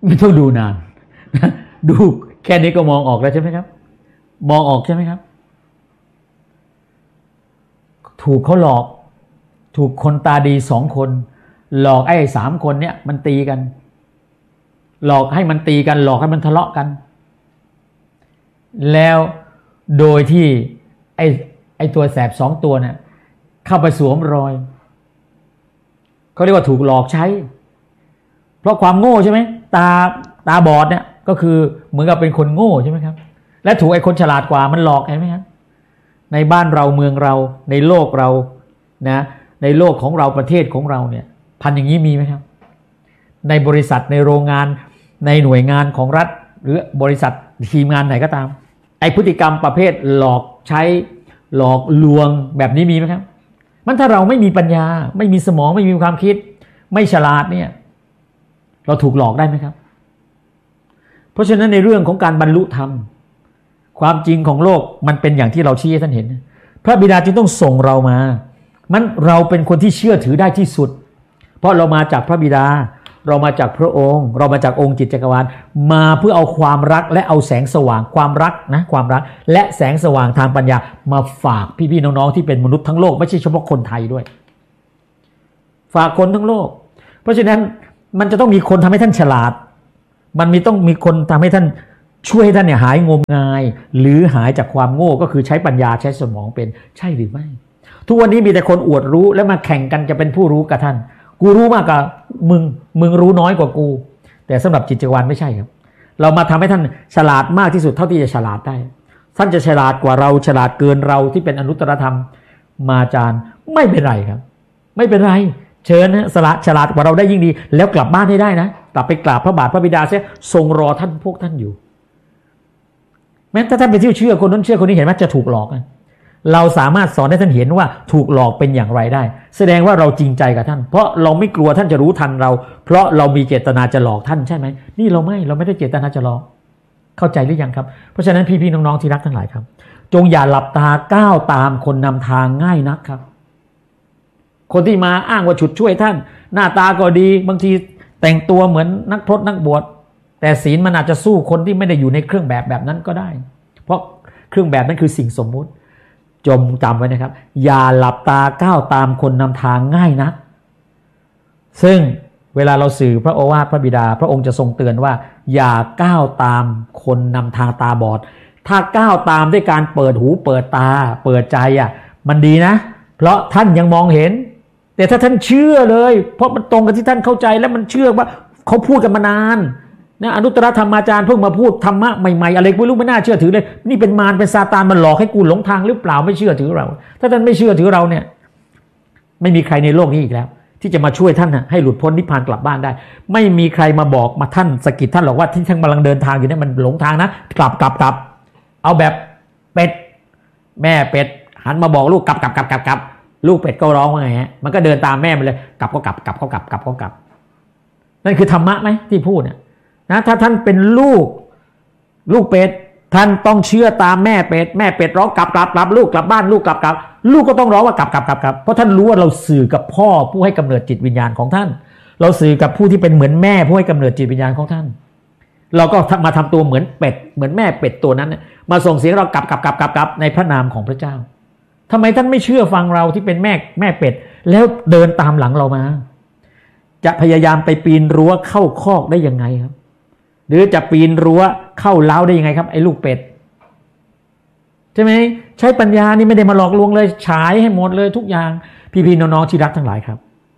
ไม่ต้องดูนานดูแค่นี้ก็มองออกแล้วใช่ไหมครับมองออกใช่ไหมครับถูกเขาหลอกถูกคนตาดี2 คนหลอกไอ้3 คนเนี่ยมันตีกันหลอกให้มันตีกันหลอกให้มันทะเลาะกันแล้วโดยที่ไอ้ตัวแสบ2 ตัวเนี่ยเข้าไปสวมรอยเขาเรียกว่าถูกหลอกใช้เพราะความโง่ใช่ไหมตาบอดเนี่ยก็คือเหมือนกับเป็นคนโง่ใช่ไหมครับและถูกไอ้คนฉลาดกว่ามันหลอกเห็นไหมครับในบ้านเราเมืองเราในโลกเรานะในโลกของเราประเทศของเราเนี่ยพันอย่างนี้มีไหมครับในบริษัทในโรงงานในหน่วยงานของรัฐหรือบริษัททีมงานไหนก็ตามไอ้พฤติกรรมประเภทหลอกใช้หลอกลวงแบบนี้มีไหมครับมันถ้าเราไม่มีปัญญาไม่มีสมองไม่มีความคิดไม่ฉลาดเนี่ยเราถูกหลอกได้ไหมครับเพราะฉะนั้นในเรื่องของการบรรลุธรรมความจริงของโลกมันเป็นอย่างที่เราชี้ให้ท่านเห็นพระบิดาจึงต้องส่งเรามามันเราเป็นคนที่เชื่อถือได้ที่สุดเพราะเรามาจากพระบิดาเรามาจากพระองค์เรามาจากองค์จิตจักรวาลมาเพื่อเอาความรักและเอาแสงสว่างความรักและแสงสว่างทางปัญญามาฝากพี่ๆน้องๆที่เป็นมนุษย์ทั้งโลกไม่ใช่เฉพาะคนไทยด้วยฝากคนทั้งโลกเพราะฉะนั้นมันจะต้องมีคนทำให้ท่านฉลาดมันต้องมีคนทำให้ท่านช่วยให้ท่านเนี่ยหายงมงายหรือหายจากความโง่ก็คือใช้ปัญญาใช้สมองเป็นใช่หรือไม่ทุกวันนี้มีแต่คนอวดรู้แล้วมาแข่งกันจะเป็นผู้รู้กับท่านกูรู้มากกว่ามึงรู้น้อยกว่ากูแต่สำหรับจิตจักรวาลไม่ใช่ครับเรามาทำให้ท่านฉลาดมากที่สุดเท่าที่จะฉลาดได้ท่านจะฉลาดกว่าเราฉลาดเกินเราที่เป็นอนุตตรธรรมมาจารย์ไม่เป็นไรครับไม่เป็นไรเชิญนะฉลาดกว่าเราได้ยิ่งดีแล้วกลับบ้านให้ได้นะกลับไปกราบพระบาทพระบิดาเสียทรงรอท่านพวกท่านอยู่แม้ถ้าท่านไปเชื่อคนนั้นเชื่อคนนี้เห็นไหมจะถูกหลอกเราสามารถสอนให้ท่านเห็นว่าถูกหลอกเป็นอย่างไรได้แสดงว่าเราจริงใจกับท่านเพราะเราไม่กลัวท่านจะรู้ทันเราเพราะเรามีเจตนาจะหลอกท่านใช่ไหมนี่เราไม่ได้เจตนาจะหลอกเข้าใจหรือยังครับเพราะฉะนั้นพี่ๆน้องๆที่รักทั้งหลายครับจงอย่าหลับตาก้าวตามคนนำทางง่ายนักครับคนที่มาอ้างว่าฉุดช่วยท่านหน้าตาก็ดีบางทีแต่งตัวเหมือนนักพรตนักบวชแต่ศีลมันอาจจะสู้คนที่ไม่ได้อยู่ในเครื่องแบบนั้นก็ได้เพราะเครื่องแบบนั้นคือสิ่งสมมุติจมจำไว้นะครับอย่าหลับตาก้าวตามคนนำทางง่ายนักซึ่งเวลาเราสื่อพระโอวาทพระบิดาพระองค์จะทรงเตือนว่าอย่าก้าวตามคนนำทางตาบอดถ้าก้าวตามด้วยการเปิดหูเปิดตาเปิดใจมันดีนะเพราะท่านยังมองเห็นแต่ถ้าท่านเชื่อเลยเพราะมันตรงกับที่ท่านเข้าใจและมันเชื่อว่าเขาพูดกันมานานนะอนุตตรธรรมาจารย์เพิ่งมาพูดธรรมะใหม่ๆอะไรไม่รู้ไม่น่าเชื่อถือเลยนี่เป็นมารเป็นซาตานมันหลอกให้กูหลงทางหรือเปล่าไม่เชื่อถือเราถ้าท่านไม่เชื่อถือเราเนี่ยไม่มีใครในโลกนี้อีกแล้วที่จะมาช่วยท่านให้หลุดพ้นนิพพานกลับบ้านได้ไม่มีใครมาบอกมาท่านสะกิดท่านหรอกว่าที่ท่านกำลังเดินทางอยู่เนี่ยมันหลงทางนะกลับเอาแบบเป็ดแม่เป็ดหันมาบอกลูกกลับลูกเป็ดก็ร้องว่าไงฮะมันก็เดินตามแม่มันเลยกลับก็กลับนั่นคือธรรมะไหมที่พูดเนี่ยนะถ้าท่านเป็นลูกเป็ดท่านต้องเชื่อตามแม่เป็ดร้องกลับลูกกลับบ้านลูกกลับลูกก็ต้องร้องว่ากลับเพราะท่านรู้ว่าเราสื่อกับพ่อผู้ให้กำเนิดจิตวิญญาณของท่านเราสื่อกับผู้ที่เป็นเหมือนแม่ผู้ให้กำเนิดจิตวิญญาณของท่านเราก็มาทำตัวเหมือนเป็ดเหมือนแม่เป็ดตัวนั้นมาส่งเสียงเรากลับในพระนามของพระเจ้าทำไมท่านไม่เชื่อฟังเราที่เป็นแม่เป็ดแล้วเดินตามหลังเรามาจะพยายามไปปีนรั้วเข้าคอกได้ยังไงครับหรือจะปีนรั้วเข้าเล้าได้ยังไงครับไอ้ลูกเป็ดใช่ไหมใช้ปัญญานี่ไม่ได้มาหลอกลวงเลยฉายให้หมดเลยทุกอย่างพี่ๆน้องๆที่รักทั้งหลายครับ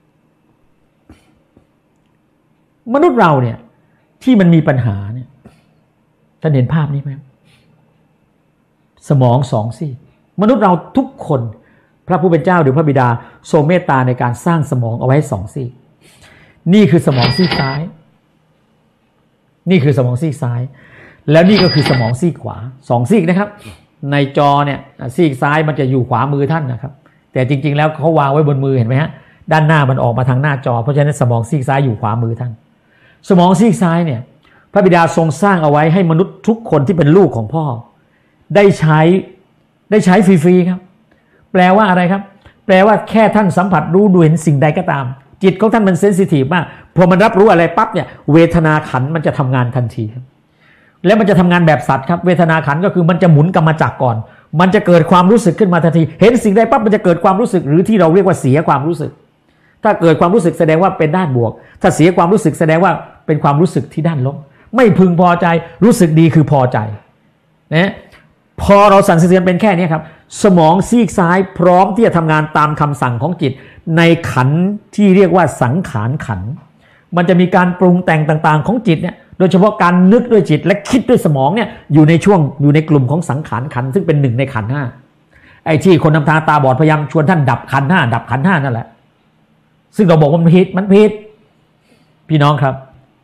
มนุษย์เราเนี่ยที่มันมีปัญหาเนี่ยท่านเห็นภาพนี้ไหมสมองสองซี่มนุษย์เราทุกคนพระผู้เป็นเจ้าหรือพระบิดาทรงเมตตาในการสร้างสมองเอาไว้สองซี่นี่คือสมองซีกซ้ายนี่คือสมองซีกซ้ายแล้วนี่ก็คือสมองซีกขวาสองซีกนะครับในจอเนี่ยซีกซ้ายมันจะอยู่ขวามือท่านนะครับแต่จริงๆแล้วเขาวางไว้บนมือเห็นไหมฮะด้านหน้ามันออกมาทางหน้าจอเพราะฉะนั้นสมองซีกซ้ายอยู่ขวามือท่านสมองซีกซ้ายเนี่ยพระบิดาทรงสร้างเอาไว้ให้มนุษย์ทุกคนที่เป็นลูกของพ่อได้ใช้ฟรีๆครับแปลว่าอะไรครับแปลว่าแค่ท่านสัมผัสรู้ดูเห็นสิ่งใดก็ตามจิตของท่านมันเซนซิทีฟมากพอมันรับรู้อะไรปั๊บเนี่ยเวทนาขันมันจะทำงานทันทีครับแล้วมันจะทำงานแบบสัตว์ครับเวทนาขันก็คือมันจะหมุนกรรมจักรก่อนมันจะเกิดความรู้สึกขึ้นมาทันทีเห็นสิ่งใดปั๊บมันจะเกิดความรู้สึกหรือที่เราเรียกว่าเสียความรู้สึกถ้าเกิดความรู้สึกแสดงว่าเป็นด้านบวกถ้าเสียความรู้สึกแสดงว่าเป็นความรู้สึกที่ด้านลบไม่พึงพอใจรู้สึกดีคือพอใจนะพอเราสั่นสะเทือนเป็นแค่นี้ครับสมองซีกซ้ายพร้อมที่จะทำงานตามคำสั่งของจิตในขันที่เรียกว่าสังขารขันมันจะมีการปรุงแต่งต่างๆของจิตเนี่ยโดยเฉพาะการนึกด้วยจิตและคิดด้วยสมองเนี่ยอยู่ในกลุ่มของสังขารขันซึ่งเป็นหนึ่งในขันห้าไอ้ที่คนนำทางตาบอดพยายามชวนท่านดับขันห้าดับขันห้านั่นแหละซึ่งเราบอกว่ามันผิดพี่น้องครับ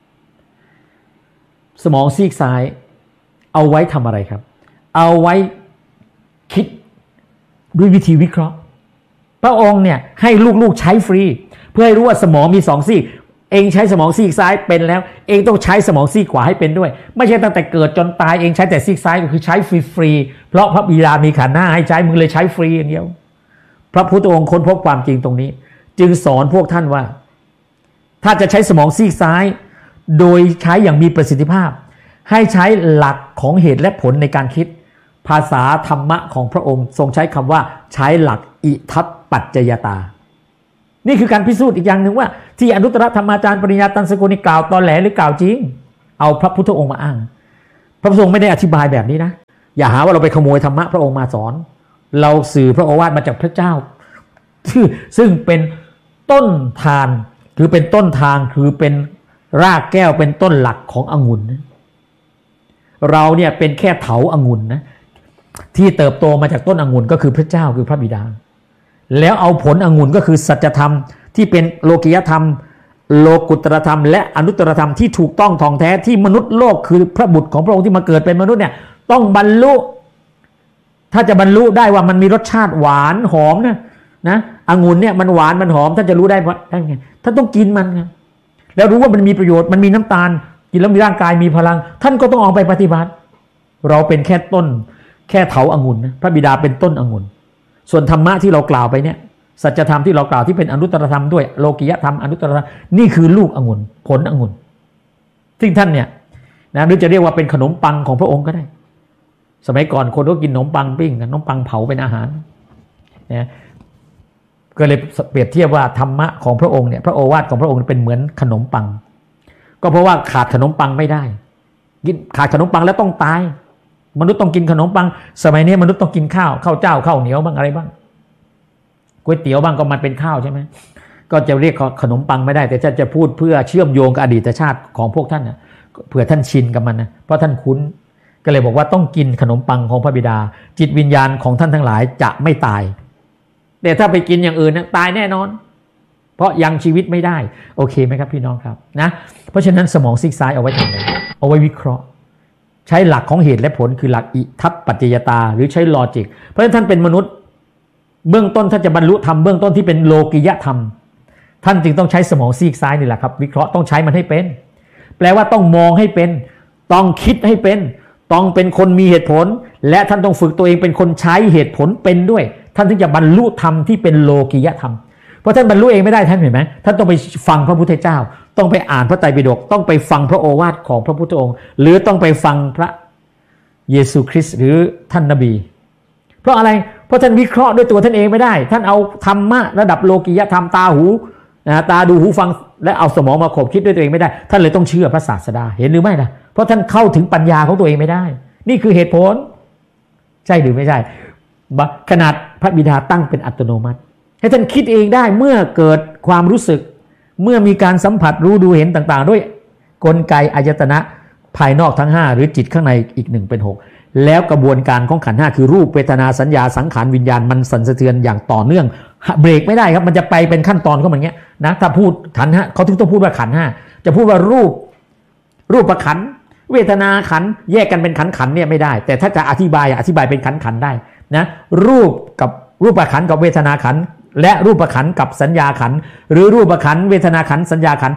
สมองซีกซ้ายเอาไว้ทำอะไรครับเอาไว้คิดด้วยวิธีวิเคราะห์พระองค์เนี่ยให้ลูกๆใช้ฟรีเพื่อให้รู้ว่าสมองมีสองซีกเองใช้สมองซีกซ้ายเป็นแล้วเองต้องใช้สมองซีกขวาให้เป็นด้วยไม่ใช่ตั้งแต่เกิดจนตายเองใช้แต่ซีกซ้ายก็คือใช้ฟรีๆเพราะพระบิดามีขันธ์ห้าให้ใช้มึงเลยใช้ฟรีอย่างเดียวพระพุทธองค์ค้นพบความจริงตรงนี้จึงสอนพวกท่านว่าถ้าจะใช้สมองซีกซ้ายโดยใช้อย่างมีประสิทธิภาพให้ใช้หลักของเหตุและผลในการคิดภาษาธรรมะของพระองค์ทรงใช้คำว่าใช้หลักอิทัปปัจจยตานี่คือการพิสูจน์อีกอย่างหนึ่งว่าที่อนุตตรธรรมาจารย์ปริญญาตันสกุลนี่กล่าวตอแหลหรือกล่าวจริงเอาพระพุทธองค์มาอ้างพระพุทธองค์ไม่ได้อธิบายแบบนี้นะอย่าหาว่าเราไปขโมยธรรมะพระองค์มาสอนเราสื่อพระโอวาทมาจากพระเจ้าซึ่งเป็นต้นทานคือเป็นต้นทางคือเป็นรากแก้วเป็นต้นหลักขององุ่นเราเนี่ยเป็นแค่เถาองุ่นนะที่เติบโตมาจากต้นองุ่นก็คือพระเจ้าคือพระบิดาแล้วเอาผลองุ่นก็คือสัจธรรมที่เป็นโลกิยธรรมโลกุตตรธรรมและอนุตตรธรรมที่ถูกต้องท่องแท้ที่มนุษย์โลกคือพระบุตรของพระองค์ที่มาเกิดเป็นมนุษย์เนี่ยต้องบรรลุถ้าจะบรรลุได้ว่ามันมีรสชาติหวานหอมนะองุ่นเนี่ยมันหวานมันหอมท่านจะรู้ได้ไงท่านต้องกินมันไงแล้วรู้ว่ามันมีประโยชน์มันมีน้ำตาลกินแล้วมีร่างกายมีพลังท่านก็ต้องออกไปปฏิบัติเราเป็นแค่ต้นแค่เถาองุ่นนะพระบิดาเป็นต้นองุ่นส่วนธรรมะที่เรากล่าวไปเนี่ยสัจธรรมที่เรากล่าวที่เป็นอนุตตรธรรมด้วยโลกิยธรรมอนุตตรธรรมนี่คือลูกองุ่นผลองุ่นซึ่งท่านเนี่ยนะหรือจะเรียกว่าเป็นขนมปังของพระองค์ก็ได้สมัยก่อนคนก็กินขนมปังปิ้งขนมปังเผาเป็นอาหารนะก็เลยเปรียบเทียบว่าธรรมะของพระองค์เนี่ยพระโอวาทของพระองค์เป็นเหมือนขนมปังก็เพราะว่าขาดขนมปังไม่ได้กินขาดขนมปังแล้วต้องตายมนุษย์ต้องกินขนมปังสมัยนี้มนุษย์ต้องกินข้าวเจ้าข้าวเหนียวบ้างอะไรบ้างก๋วยเตี๋ยวบ้างก็มันเป็นข้าวใช่ไหมก็จะเรียกขนมปังไม่ได้แต่จะพูดเพื่อเชื่อมโยงกับอดีตชาติของพวกท่านนะเผื่อท่านชินกับมันนะเพราะท่านคุ้นก็เลยบอกว่าต้องกินขนมปังของพระบิดาจิตวิญญาณของท่านทั้งหลายจะไม่ตายแต่ถ้าไปกินอย่างอื่นนะตายแน่นอนเพราะยังชีวิตไม่ได้โอเคไหมครับพี่น้องครับนะเพราะฉะนั้นสมองซีกซ้ายเอาไว้ทำอะไรเอาไว้วิเคราะห์ใช้หลักของเหตุและผลคือหลักอิทัปปัจจยตาหรือใช้ลอจิกเพราะฉะนั้นท่านเป็นมนุษย์เบื้องต้นถ้าจะบรรลุธรรมเบื้องต้นที่เป็นโลกิยธรรมท่านจึงต้องใช้สมองซีกซ้ายนี่แหละครับวิเคราะห์ต้องใช้มันให้เป็นแปลว่าต้องมองให้เป็นต้องคิดให้เป็นต้องเป็นคนมีเหตุผลและท่านต้องฝึกตัวเองเป็นคนใช้เหตุผลเป็นด้วยท่านถึงจะบรรลุธรรมที่เป็นโลกิยธรรมเพราะท่านบรรลุเองไม่ได้ท่านเห็นไหมท่านต้องไปฟังพระพุทธเจ้าต้องไปอ่านพระไตรปิฎกต้องไปฟังพระโอวาทของพระพุทธองค์หรือต้องไปฟังพระเยซูคริสต์หรือท่านนบีเพราะอะไรเพราะท่านวิเคราะห์ด้วยตัวท่านเองไม่ได้ท่านเอาธรรมะระดับโลกิยธรรมตาหูตาดูหูฟังและเอาสมองมาขบคิดด้วยตัวเองไม่ได้ท่านเลยต้องเชื่อพระศาสดาเห็นหรือไม่ล่ะเพราะท่านเข้าถึงปัญญาของตัวเองไม่ได้นี่คือเหตุผลใช่หรือไม่ใช่ขนาดพระบิดาตั้งเป็นอัตโนมัติให้ท่านคิดเองได้เมื่อเกิดความรู้สึกเมื่อมีการสัมผัสรู้ดูเห็นต่างๆด้วยกลไกอายตนะภายนอกทั้ง5หรือจิตข้างในอีก1เป็น6แล้วกระบวนการของขันธ์5คือรูปเวทนาสัญญาสังขารวิญญาณมันสั่นสะเทือนอย่างต่อเนื่องเบรกไม่ได้ครับมันจะไปเป็นขั้นตอนของมันอย่างเงี้ยนะถ้าพูดขันธ์5เขาถึงต้องพูดว่าขันธ์5จะพูดว่ารูปประขันธ์เวทนาขันธ์แยกกันเป็นขันธ์เนี่ยไม่ได้แต่ถ้าจะอธิบายเป็นขันธ์ได้นะรูปกับรูปประขันธ์กับเวทนาขันธ์และรูปขันธ์กับสัญญาขันธ์หรือรูปขันธ์เวทนาขันธ์สัญญาขันธ์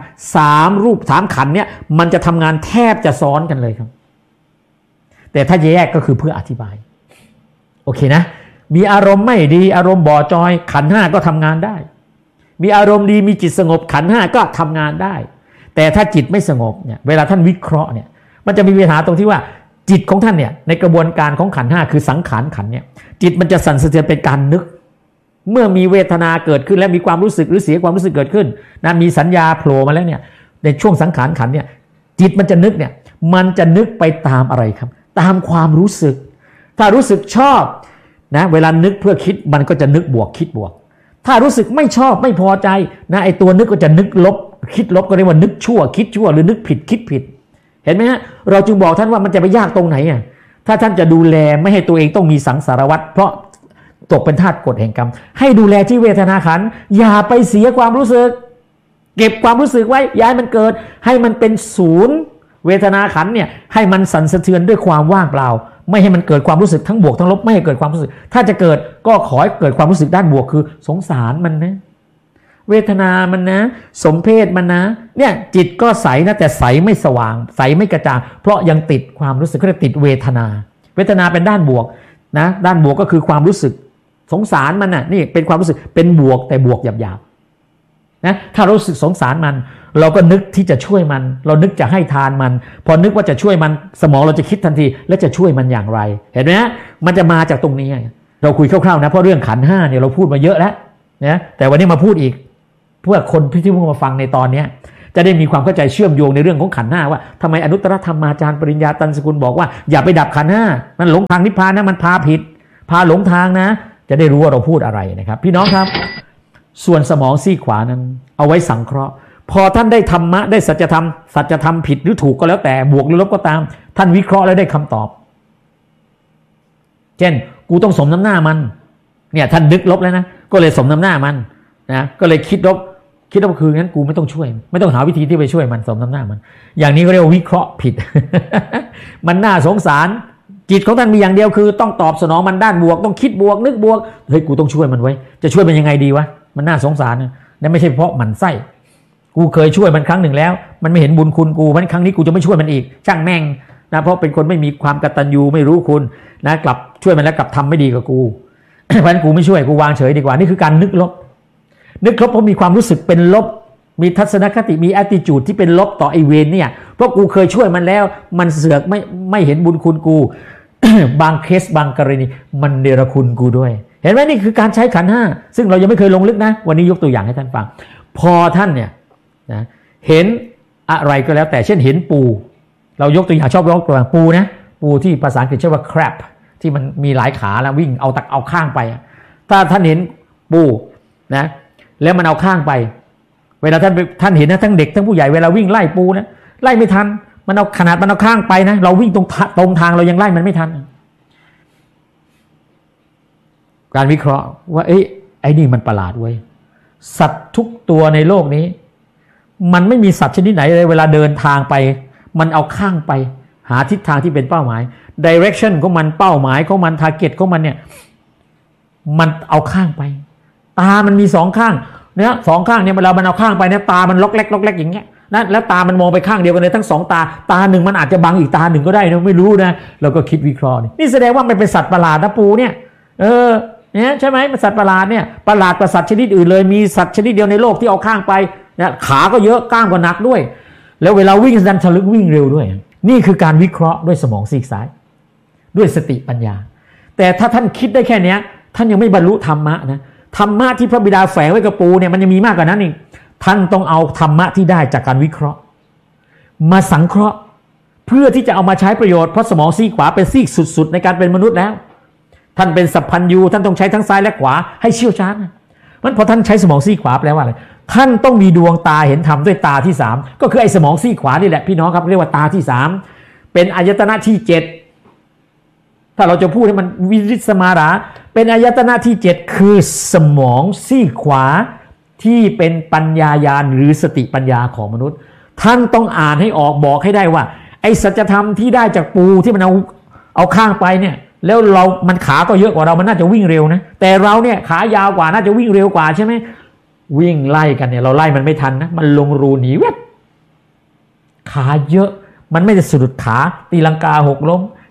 3ขันธ์เนี่ยมันจะทำงานแทบจะซ้อนกันเลยครับแต่ถ้าแยกก็คือเพื่ออธิบายโอเคนะมีอารมณ์ไม่ดีอารมณ์บ่อจอยขันธ์5ก็ทำงานได้มีอารมณ์ดีมีจิตสงบขันธ์ห้าก็ทำงานได้แต่ถ้าจิตไม่สงบเนี่ยเวลาท่านวิเคราะห์เนี่ยมันจะมีปัญหาตรงที่ว่าจิตของท่านเนี่ยในกระบวนการของขันธ์ห้าคือสังขารขันธ์เนี่ยจิตมันจะสั่นสะเทือนเป็นการนึกเมื่อมีเวทนาเกิดขึ้นและมีความรู้สึกหรือเสียความรู้สึกเกิดขึ้นนะมีสัญญาโผล่มาแล้วเนี่ยในช่วงสังขารขันธ์เนี่ยจิตมันจะนึกเนี่ยมันจะนึกไปตามอะไรครับตามความรู้สึกถ้ารู้สึกชอบนะเวลานึกเพื่อคิดมันก็จะนึกบวกคิดบวกถ้ารู้สึกไม่ชอบไม่พอใจนะไอตัวนึกก็จะนึกลบคิดลบก็เรียกว่านึกชั่วคิดชั่วหรือนึกผิดคิดผิดเห็นไหมฮะเราจึงบอกท่านว่ามันจะไปยากตรงไหนอ่ะถ้าท่านจะดูแลไม่ให้ตัวเองต้องมีสังสารวัฏเพราะตกเป็นทาสกฎแห่งกรรมให้ดูแลที่เวทนาขันธ์อย่าไปเสียความรู้สึกเก็บความรู้สึกไว้ย้ายมันเกิดให้มันเป็นศูนย์เวทนาขันธ์เนี่ยให้มันสั่นสะเทือนด้วยความว่างเปล่าไม่ให้มันเกิดความรู้สึกทั้งบวกทั้งลบไม่ให้เกิดความรู้สึกถ้าจะเกิดก็ขอให้เกิดความรู้สึกด้านบวกคือสงสารมันนะเวทนามันนะสมเพศมันนะเนี่ยจิตก็ใสนะแต่ใสไม่สว่างใสไม่กระจ่างเพราะยังติดความรู้สึกก็จะติดเวทนาเป็นด้านบวกนะด้านบวกก็คือความรู้สึกสงสารมันน่ะนี่เป็นความรู้สึกเป็นบวกแต่บวกหยาบๆนะถ้ารู้สึกสงสารมันเราก็นึกที่จะช่วยมันเรานึกจะให้ทานมันพอนึกว่าจะช่วยมันสมองเราจะคิดทันทีแล้วจะช่วยมันอย่างไรเห็นไหมมันจะมาจากตรงนี้เราคุยคร่าวๆนะเพราะเรื่องขันธ์ห้าเนี่ยเราพูดมาเยอะแล้วนะแต่วันนี้มาพูดอีกเพื่อคนที่เพิ่งมาฟังในตอนนี้จะได้มีความเข้าใจเชื่อมโยงในเรื่องของขันธ์ห้าว่าทำไมอนุตตรธรรมาจารย์ปริญญาตันสกุลบอกว่าอย่าไปดับขันธ์ห้ามันหลงทางนิพพานนะมันพาผิดพาหลงทางนะจะได้รู้ว่าเราพูดอะไรนะครับพี่น้องครับส่วนสมองซีกขวานั้นเอาไว้สังเคราะห์พอท่านได้ธรรมะได้สัจธรรมผิดหรือถูกก็แล้วแต่บวกหรือลบก็ตามท่านวิเคราะห์แล้วได้คำตอบเช่นกูต้องสมน้ำหน้ามันเนี่ยท่านนึกลบแล้วนะก็เลยสมน้ำหน้ามันนะก็เลยคิดลบคืองั้นกูไม่ต้องช่วยไม่ต้องหาวิธีที่ไปช่วยมันสมน้ำหน้ามันอย่างนี้ก็เรียกว่าวิเคราะห์ผิด มันน่าสงสารจิตของท่านมีอย่างเดียวคือต้องตอบสนองมันด้านบวกต้องคิดบวกนึกบวกเฮ้ยกูต้องช่วยมันไว้จะช่วยมันยังไงดีวะมันน่าสงสารนะนั่นไม่ใช่เพราะหมั่นไส้กูเคยช่วยมันครั้งหนึ่งแล้วมันไม่เห็นบุญคุณกูมันครั้งนี้กูจะไม่ช่วยมันอีกช่างแม่งนะเพราะเป็นคนไม่มีความกตัญญูไม่รู้คุณนะกลับช่วยมันแล้วกลับทำไม่ดีกับกู เพราะฉะนั้นกูไม่ช่วยกูวางเฉยดีกว่านี่คือการนึกลบเพราะมีความรู้สึกเป็นลบมีทัศนคติมี attitude ที่เป็นลบต่อไอเวรเนี่ยเพราะกูเคยช่วยมันแล้วมันเสือกไม่เห็นบุญคุณกู บางเคสบางกรณีมันเนรคุณกูด้วยเห็นไหมนี่คือการใช้ขันธ์ห้าซึ่งเรายังไม่เคยลงลึกนะวันนี้ยกตัวอย่างให้ท่านฟังพอท่านเนี่ยนะเห็นอะไรก็แล้วแต่เช่นเห็นปูเรายกตัวอย่างชอบยกตัวอย่างปูนะปูที่ภาษาอังกฤษชื่อว่า crab ที่มันมีหลายขาแล้ววิ่งเอาข้างไปถ้าท่านเห็นปูนะแล้วมันเอาข้างไปเวลาท่านเห็นนะทั้งเด็กทั้งผู้ใหญ่เวลาวิ่งไล่ปูนะไล่ไม่ทันมันเอาขนาดมันเอาข้างไปนะเราวิ่งตรงทางเรายังไล่มันไม่ทันการวิเคราะห์ว่าไอ้นี่มันประหลาดเว้ยสัตว์ทุกตัวในโลกนี้มันไม่มีสัตว์ชนิดไหนเลยเวลาเดินทางไปมันเอาข้างไปหาทิศทางที่เป็นเป้าหมาย direction ของมันเป้าหมายของมัน target ของมันเนี่ยมันเอาข้างไปตามันมีสองข้างเนี่ยสองข้างเนี่ยเวลามันเอาข้างไปเนี่ยตามันล็อกเล็กอย่างเงี้ยนะแล้วตามันมองไปข้างเดียวกันเลยทั้งสองตาหนึ่งมันอาจจะบังอีกตาหนึ่งก็ได้นะไม่รู้นะเราก็คิดวิเคราะห์นี่แสดงว่ามันเป็นสัตว์ประหลาดนะปูเนี่ยเนี่ยใช่ไหมมันสัตว์ประหลาดเนี่ยประหลาดกว่าสัตว์ชนิดอื่นเลยมีสัตว์ชนิดเดียวในโลกที่เอาข้างไปเนี่ยขาก็เยอะกล้ามก็หนักด้วยแล้วเวลาวิ่งดันทะลึกวิ่งเร็วด้วยนี่คือการวิเคราะห์ด้วยสมองซีกซ้ายด้วยสติปัญญาแต่ถ้าท่านคิดได้แค่นี้ท่านยังไม่บรรลุธรรมะนะธรรมะที่พระบิดาแฝงไว้กับปูเนี่ยมันยังมีมากกว่านั้นอีกท่านต้องเอาธรรมะที่ได้จากการวิเคราะห์มาสังเคราะห์เพื่อที่จะเอามาใช้ประโยชน์เพราะสมองซีกขวาเป็นซีกสุดๆในการเป็นมนุษย์แล้วท่านเป็นสัพพัญญูท่านต้องใช้ทั้งซ้ายและขวาให้เชี่ยวชาญมันพอท่านใช้สมองซีกขวาแปลว่าอะไรท่านต้องมีดวงตาเห็นธรรมด้วยตาที่3ก็คือไอ้สมองซีกขวานี่แหละพี่น้องครับเรียกว่าตาที่3เป็นอายตนะที่7ถ้าเราจะพูดให้มันวิริสมาราเป็นอายตนะที่7คือสมองซีกขวาที่เป็นปัญญาญาณหรือสติปัญญาของมนุษย์ท่านต้องอ่านให้ออกบอกให้ได้ว่าไอ้สัจธรรมที่ได้จากปูที่มันเอาข้างไปเนี่ยแล้วมันขาก็เยอะกว่าเรามันน่าจะวิ่งเร็วนะแต่เราเนี่ยขายาวกว่าน่าจะวิ่งเร็วกว่าใช่ไหมวิ่งไล่กันเนี่ยเราไล่มันไม่ทันนะมันลงรูหนีเว็บขาเยอะมันไม่ได้สะดุดขาตีลังกาหกล้ม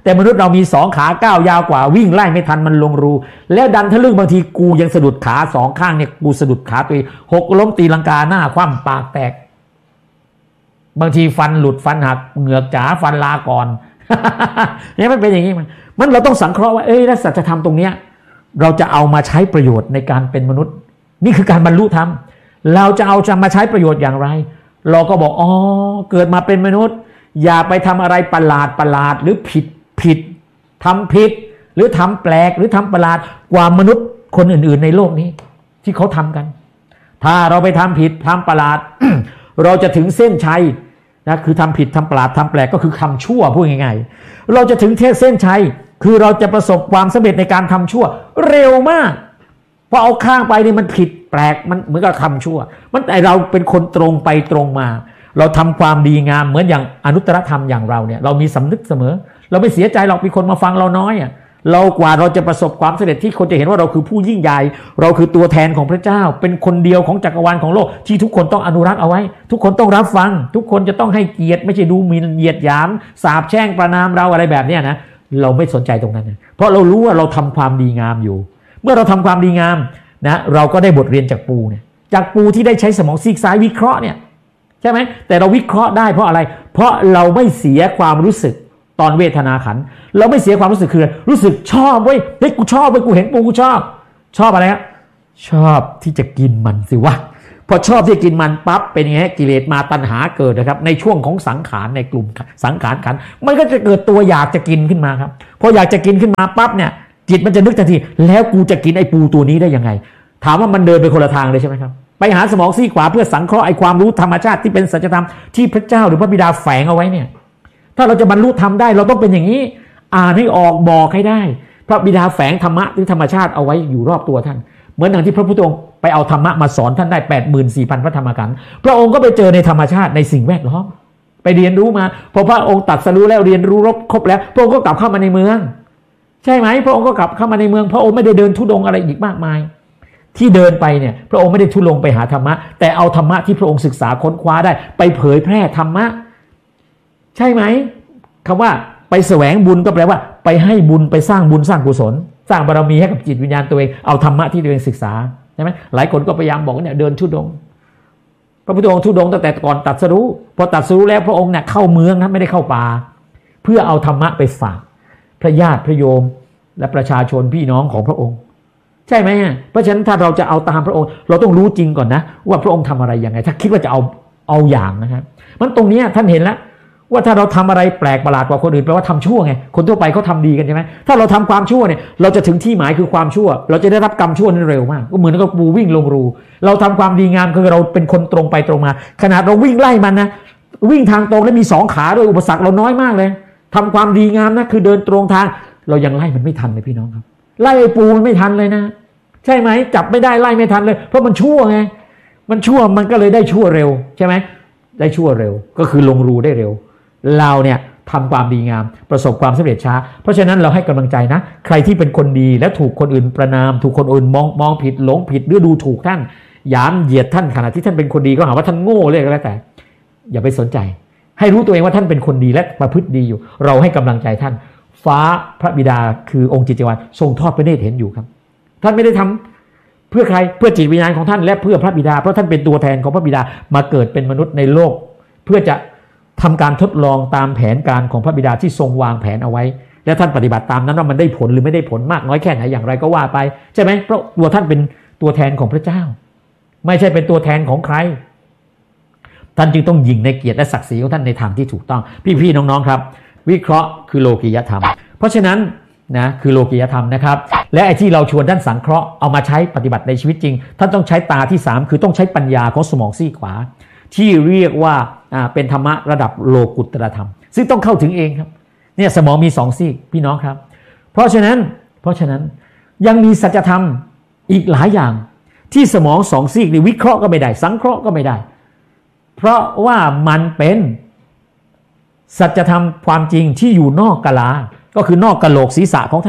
แต่มนุษย์เรามี2ขาก้าวยาวกว่าวิ่งไล่ไม่ทันมันลงรูแล้วดันทะลึ่งบางทีกูยังสะดุดขา2ข้างเนี่ยกูสะดุดขาตัวเองหกล้มตีลังกาหน้าคว่ำปากแตกบางทีฟันหลุดฟันหักเหงือกจ๋าฟันลาก่อน เนี่ยมันเป็นอย่างนี้มันเราต้องสังเคราะห์ว่าแล้วสัจธรรมตรงเนี้ยเราจะเอามาใช้ประโยชน์ในการเป็นมนุษย์นี่คือการบรรลุธรรมเราจะมาใช้ประโยชน์อย่างไรเราก็บอกเกิดมาเป็นมนุษย์อย่าไปทำอะไรประหลาดหรือผิดทำผิดหรือทำแปลกหรือทำประหลาดกว่ามนุษย์คนอื่นๆในโลกนี้ที่เขาทำกันถ้าเราไปทำผิดทำประหลาด เราจะถึงเส้นชัยนะคือทำผิดทำประหลาดทำแปลกก็คือทำชั่วพูดง่ายๆเราจะถึงเส้นชัยคือเราจะประสบความสำเร็จในการทำชั่วเร็วมากพอเอาข้างไปนี่มันผิดแปลกมันเหมือนกับทำชั่วมันแต่เราเป็นคนตรงไปตรงมาเราทำความดีงามเหมือนอย่างอนุตตรธรรมอย่างเราเนี่ยเรามีสำนึกเสมอเราไม่เสียใจหรอกมีคนมาฟังเราน้อยเรากว่าเราจะประสบความสำเร็จที่คนจะเห็นว่าเราคือผู้ยิ่งใหญ่เราคือตัวแทนของพระเจ้าเป็นคนเดียวของจักรวาลของโลกที่ทุกคนต้องอนุรักษ์เอาไว้ทุกคนต้องรับฟังทุกคนจะต้องให้เกียรติไม่ใช่ดูหมิ่นเหยียดหยามสาปแช่งประณามเราอะไรแบบนี้นะเราไม่สนใจตรงนั้นเพราะเรารู้ว่าเราทำความดีงามอยู่เมื่อเราทำความดีงามนะเราก็ได้บทเรียนจากปูเนี่ยจากปูที่ได้ใช้สมองซีกซ้ายวิเคราะห์เนี่ยใช่ไหมแต่เราวิเคราะห์ได้เพราะอะไรเพราะเราไม่เสียความรู้สึกตอนเวทนาขันเราไม่เสียความรู้สึกคือรู้สึกชอบเว้ยกูชอบเว้ยกูเห็นปูกูชอบอะไรครับชอบที่จะกินมันสิวะพอชอบที่จะกินมันปั๊บเป็นไงกิเลสมาตัณหาเกิดนะครับในช่วงของสังขารในกลุ่มสังขารขันมันก็จะเกิดตัวอยากจะกินขึ้นมาครับพออยากจะกินขึ้นมาปั๊บเนี่ยจิตมันจะนึกทันทีแล้วกูจะกินไอ้ปูตัวนี้ได้ยังไงถามว่ามันเดินไปคนละทางเลยใช่ไหมครับไปหาสมองซีกขวาเพื่อสังเคราะห์ไอ้ความรู้ธรรมชาติที่เป็นสัจธรรมที่พระเจ้าหรือพระบิดาแฝงเอาไว้เนี่ยถ้าเราจะบรรลุธรรมได้เราต้องเป็นอย่างนี้อ่านให้ออกบอกให้ได้พระบิดาแฝงธรรมะหรือธรรมชาติเอาไว้อยู่รอบตัวท่านเหมือนอย่างที่พระพุทธองค์ไปเอาธรรมะมาสอนท่านได้ 84,000 พระธรรมขันธ์พระองค์ก็ไปเจอในธรรมชาติในสิ่งแวดล้อมไปเรียนรู้มาพอพระองค์ตรัสรู้แล้วเรียนรู้ครบแล้วพระองค์ก็กลับเข้ามาในเมืองใช่ไหมพระองค์ก็กลับเข้ามาในเมืองพระองค์ไม่ได้เดินธุดงค์อะไรอีกมากมายที่เดินไปเนี่ยพระองค์ไม่ได้ทุรลงไปหาธรรมะแต่เอาธรรมะที่พระองค์ศึกษาค้นคว้าได้ไปเผยแพร่ธรรมะใช่ไหมคำว่าไปแสวงบุญก็แปลว่าไปให้บุญไปสร้างบุญสร้างกุศลสร้างบารมีให้กับจิตวิญญาณตัวเองเอาธรรมะที่ตัวเองศึกษาใช่ไหมหลายคนก็พยายามบอกเนี่ยเดินธุดงค์พระพุทธองค์ธุดงค์ตั้งแต่ก่อนตรัสรู้พอตรัสรู้แล้วพระองค์เนี่ยเข้าเมืองนะไม่ได้เข้าป่าเพื่อเอาธรรมะไปฝากพระญาติพระโยมและประชาชนพี่น้องของพระองค์ใช่ไหมเพราะฉะนั้นถ้าเราจะเอาตามพระองค์เราต้องรู้จริงก่อนนะว่าพระองค์ทำอะไรยังไงถ้าคิดว่าจะเอาอย่างนะครับมันตรงนี้ท่านเห็นแล้วว่าถ้าเราทำอะไรแปลกประหลาดกว่าคนอื่นแปลว่าทำชั่วไงคนทั่วไปเขาทำดีกันใช่ไหมถ้าเราทำความชั่วเนี่ยเราจะถึงที่หมายคือความชั่วเราจะได้รับกรรมชั่วนั้นเร็วมากก็เหมือนกับปูวิ่งลงรูเราทำความดีงามคือเราเป็นคนตรงไปตรงมาขนาดเราวิ่งไล่มันนะวิ่งทางตรงแล้วมี2ขาด้วยอุปสรรคเราน้อยมากเลยทำความดีงามนะคือเดินตรงทางเรายังไล่มันไม่ทันเลยพี่น้องครับไล่ไอ้ปูมันไม่ทันเลยนะใช่ไหมจับไม่ได้ไล่ไม่ทันเลยเพราะมันชั่วไงมันชั่วมันก็เลยได้ชั่วเร็วใช่ไหมได้ชั่วเร็วก็คือลงรูได้เร็วเราเนี่ยทำความดีงามประสบความสำเร็จช้าเพราะฉะนั้นเราให้กำลังใจนะใครที่เป็นคนดีและถูกคนอื่นประณามถูกคนอื่นมองผิดหลงผิดหรือดูถูกท่านหยามเหยียดท่านขณะที่ท่านเป็นคนดีก็หาว่าท่านโง่เลยก็แล้วแต่อย่าไปสนใจให้รู้ตัวเองว่าท่านเป็นคนดีและประพฤติดีอยู่เราให้กำลังใจท่านฟ้าพระบิดาคือองค์จิตติวาลทรงทอดพระเนตรเห็นอยู่ครับท่านไม่ได้ทำเพื่อใครเพื่อจิตวิญญาณของท่านและเพื่อพระบิดาเพราะท่านเป็นตัวแทนของพระบิดามาเกิดเป็นมนุษย์ในโลกเพื่อจะทำการทดลองตามแผนการของพระบิดาที่ทรงวางแผนเอาไว้และท่านปฏิบัติตามนั้นว่ามันได้ผลหรือไม่ได้ผลมากน้อยแค่ไหนอย่างไรก็ว่าไปใช่ไหมเพราะตัวท่านเป็นตัวแทนของพระเจ้าไม่ใช่เป็นตัวแทนของใครท่านจึงต้องยิงในเกียรติและศักดิ์ศรีของท่านในทางที่ถูกต้องพี่ๆน้องๆครับวิเคราะห์คือโลกียธรรมเพราะฉะนั้นนะคือโลกียธรรมนะครับและไอ้ที่เราชวนท่านสังเคราะห์เอามาใช้ปฏิบัติในชีวิตจริงท่านต้องใช้ตาที่3คือต้องใช้ปัญญาของสมองซีกขวาที่เรียกว่าเป็นธรรมะระดับโลกุตตรธรรมซึ่งต้องเข้าถึงเองครับเนี่ยสมองมี2ซีกพี่น้องครับเพราะฉะนั้นยังมีสัจธรรมอีกหลายอย่างที่สมอง2ซีกนี่วิเคราะห์ก็ไม่ได้สังเคราะห์ก็ไม่ได้เพราะว่ามันเป็นสัจธรรมความจริงที่อยู่นอกกะลาก็คือนอกกะโหลกศีรษะของท่าน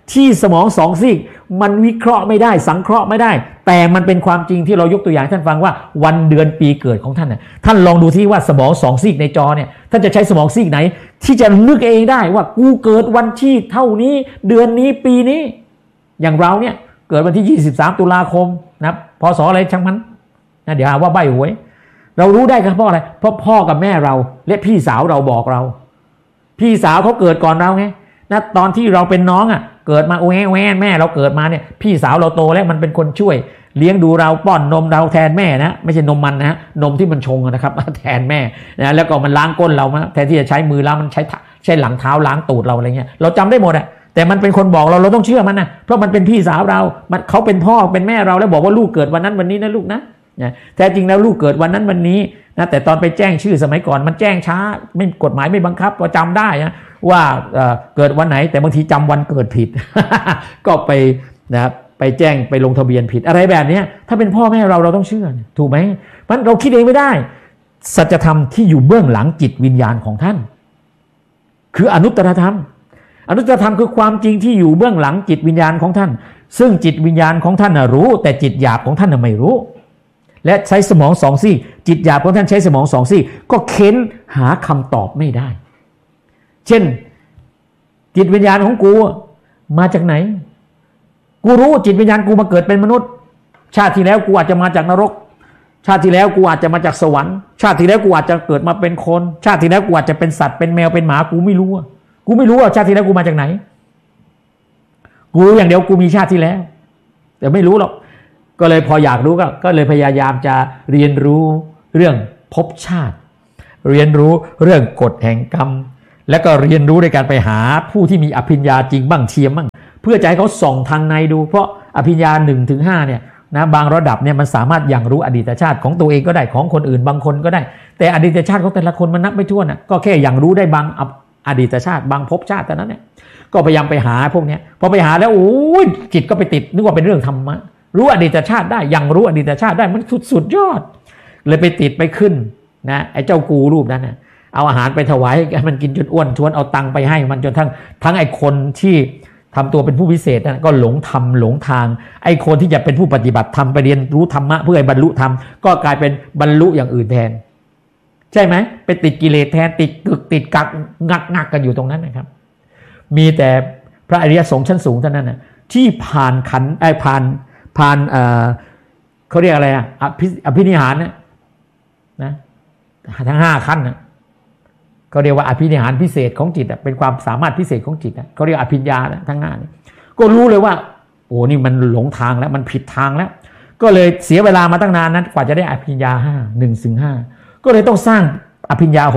ที่สมองสองซีกมันวิเคราะห์ไม่ได้สังเคราะห์ไม่ได้แต่มันเป็นความจริงที่เรายกตัวอย่างท่านฟังว่าวันเดือนปีเกิดของท่านน่ะท่านลองดูที่ว่าสมองสองซีกในจอเนี่ยท่านจะใช้สมองซีกไหนที่จะนึกเองได้ว่ากูเกิดวันที่เท่านี้เดือนนี้ปีนี้อย่างเราเนี่ยเกิดวันที่23ตุลาคมนะพศอะไรช่างมันนะเดี๋ยวหาว่าใบ้หวยเรารู้ได้ครับเพราะอะไรเพราะพ่อกับแม่เราและพี่สาวเราบอกเราพี่สาวเขาเกิดก่อนเราไงนะตอนที่เราเป็นน้องอ่ะเกิดมาแว่แม่เราเกิดมาเนี่ยพี่สาวเราโตแล้วมันเป็นคนช่วยเลี้ยงดูเราป้อนนมเราแทนแม่นะไม่ใช่นมมันนะนมที่มันชงนะครับแทนแม่นะแล้วก็มันล้างก้นเราแทนที่จะใช้มือล้างมันใช้หลังเท้าล้างตูดเราอะไรเงี้ยเราจำได้หมดอ่ะแต่มันเป็นคนบอกเราต้องเชื่อมันนะเพราะมันเป็นพี่สาวเราเขาเป็นพ่อเป็นแม่เราแล้วบอกว่าลูกเกิดวันนั้นวันนี้นะลูกนะแท้จริงแล้วลูกเกิดวันนั้นวันนี้นะแต่ตอนไปแจ้งชื่อสมัยก่อนมันแจ้งช้าไม่กฎหมายไม่บังคับก็จำได้นะว่าเกิดวันไหนแต่บางทีจำวันเกิดผิด ก็ไปนะไปแจ้งไปลงทะเบียนผิดอะไรแบบนี้ถ้าเป็นพ่อแม่เราต้องเชื่อถูกไหมมันเราคิดเองไม่ได้สัจธรรมที่อยู่เบื้องหลังจิตวิญญาณของท่านคืออนุตตรธรรมอนุตตรธรรมคือความจริงที่อยู่เบื้องหลังจิตวิญญาณของท่านซึ่งจิตวิญญาณของท่านรู้แต่จิตหยาบของท่านไม่รู้และใช้สมองสองซี่จิตหยาบของท่านใช้สมองสองซี่ก็เค้นหาคำตอบไม่ได้เช่นจิตวิญญาณของกูมาจากไหนกูรู้จิตวิญญาณกูมาเกิดเป็นมนุษย์ชาติที่แล้วกูอาจจะมาจากนรกชาติที่แล้วกูอาจจะมาจากสวรรค์ชาติที่แล้วกูอาจจะเกิดมาเป็นคนชาติที่แล้วกูอาจจะเป็นสัตว์เป็นแมวเป็นหมากูไม่รู้ว่าชาติที่แล้วกูมาจากไหนกูรู้อย่างเดียวกูมีชาติที่แล้วแต่ไม่รู้หรอกก็เลยพออยากรู้ก็เลยพยายามจะเรียนรู้เรื่องภพชาติเรียนรู้เรื่องกฎแห่งกรรมและก็เรียนรู้ในการไปหาผู้ที่มีอภิญญาจริงบ้างเทียมบ้างเพื่อจะให้เขาส่องทางในดูเพราะอภิญญา 1-5 เนี่ยนะบางระดับเนี่ยมันสามารถอย่างรู้อดีตชาติของตัวเองก็ได้ของคนอื่นบางคนก็ได้แต่อดีตชาติของแต่ละคนมันนับไม่ถ้วนน่ะก็แค่อย่างรู้ได้บางอดีตชาติบางภพชาติเท่านั้นเนี่ยก็พยายามไปหาพวกนี้พอไปหาแล้วโอ้ยจิตก็ไปติดนึกว่าเป็นเรื่องธรรมะรู้อดีตชาติได้ยังรู้อดีตชาติได้มันสุดยอดเลยไปติดไปขึ้นนะไอ้เจ้ากูรูปนั้นนะเอาอาหารไปถวายให้มันกินจนอ้วนชวนเอาตังค์ไปให้มันจนทั้งไอ้คนที่ทำตัวเป็นผู้พิเศษนะก็หลงธรรมหลงทางไอ้คนที่จะเป็นผู้ปฏิบัติธรรมไปเรียนรู้ธรรมะเพื่อให้บรรลุธรรมก็กลายเป็นบรรลุอย่างอื่นแทนใช่ไหมไปติดกิเลสแทนติดกึกติดกักงักกันอยู่ตรงนั้นนะครับมีแต่พระอริยสงฆ์ชั้นสูงเท่านั้นนะที่ผ่านขันผ่านเขาเรียกอะไรอภินิหารนะทั้ง5ขั้นนะเขาเรียกว่าอภินิหารพิเศษของจิตเป็นความสามารถพิเศษของจิตเขาเรียกอภิญญาทั้ง5นี่ก็รู้เลยว่าโอ้นี่มันหลงทางแล้วมันผิดทางแล้วก็เลยเสียเวลามาตั้งนานนั้นกว่าจะได้อภิญญา5 1-5ก็เลยต้องสร้างอภิญญา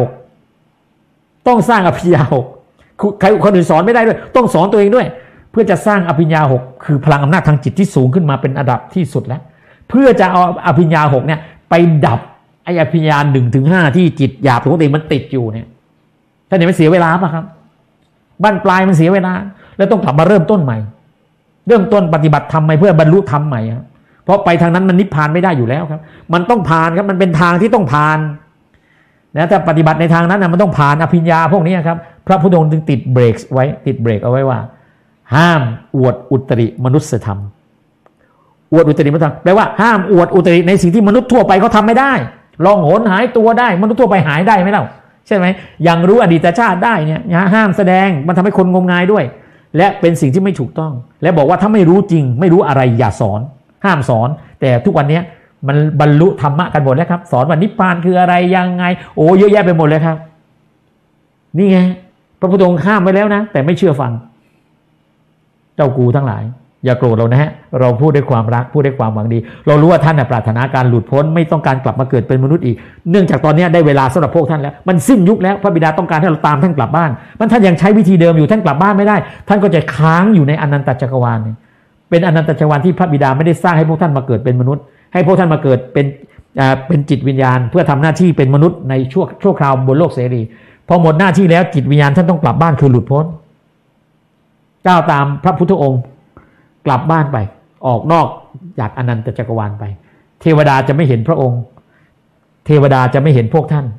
6ต้องสร้างอภิญญา6ใครคนอื่นสอนไม่ได้ด้วยต้องสอนตัวเองด้วยเพื่อจะสร้างอภิญญา6คือพลังอำนาจทางจิตที่สูงขึ้นมาเป็นระดับที่สุดแล้วเพื่อจะเอาอภิญญา6เนี่ยไปดับไอ้อภิญญา 1-5 ที่จิตหยาบปกติมันติดอยู่เนี่ยท่านเห็นมันเสียเวลาป่ะครับบั้นปลายมันเสียเวลาแล้วต้องกลับมาเริ่มต้นใหม่เริ่มต้นปฏิบัติธรรมใหม่เพื่อบรรลุธรรมใหม่ครับเพราะไปทางนั้นมันนิพพานไม่ได้อยู่แล้วครับมันต้องผ่านครับมันเป็นทางที่ต้องผ่านนะถ้าปฏิบัติในทางนั้นนะมันต้องผ่านอภิญญาพวกนี้ครับพระพุทธองค์จึงติดเบรกเอาไว้ว่าห้ามอวดอุตริมนุสธรรมอวดอุตริมนุสธรรมแปลว่าห้ามอวดอุตริในสิ่งที่มนุษย์ทั่วไปเขาทำไม่ได้ลองโหนหายตัวได้มนุษย์ทั่วไปหายได้ไหมเล่าใช่ไหมยังรู้อดีตชาติได้เนี่ยห้ามแสดงมันทำให้คนงมงายด้วยและเป็นสิ่งที่ไม่ถูกต้องและบอกว่าถ้าไม่รู้จริงไม่รู้อะไรอย่าสอนห้ามสอนแต่ทุกวันนี้มันบรรลุธรรมะกันหมดแล้วครับสอนว่านิพพานคืออะไรยังไงโอ้เยอะแยะไปหมดเลยครับนี่ไงพระพุทธองค์ห้ามไว้แล้วนะแต่ไม่เชื่อฟังเจ้ากูทั้งหลายอย่าโกรธเรานะฮะเราพูดด้วยความรักพูดด้วยความหวังดีเรารู้ว่าท่านปรารถนาการหลุดพ้นไม่ต้องการกลับมาเกิดเป็นมนุษย์อีกเนื่องจากตอนนี้ได้เวลาสำหรับพวกท่านแล้วมันสิ้นยุคแล้วพระบิดาต้องการให้เราตามท่านกลับบ้านท่านยังใช้วิธีเดิมอยู่ท่านกลับบ้านไม่ได้ท่านก็จะค้างอยู่ในอนันตจักรวาลเป็นอนันตจักรวาลที่พระบิดาไม่ได้สร้างให้พวกท่านมาเกิดเป็นมนุษย์ให้พวกท่านมาเกิดเป็นจิตวิญญาณเพื่อทำหน้าที่เป็นมนุษย์ในชั่วคราวบนโลกเสรีพอหมดหน้าที่แล้วจิตวิญญาณท่านต้องกลับบ้านคือหลุดพ้นก้าวตามพระพุทธองค์กลับบ้านไปออกนอกจากอนันตจักรวาลไปเทวดาจะไม่เห็นพระองค์เทวดาจะไม่เห็นพวกท่าน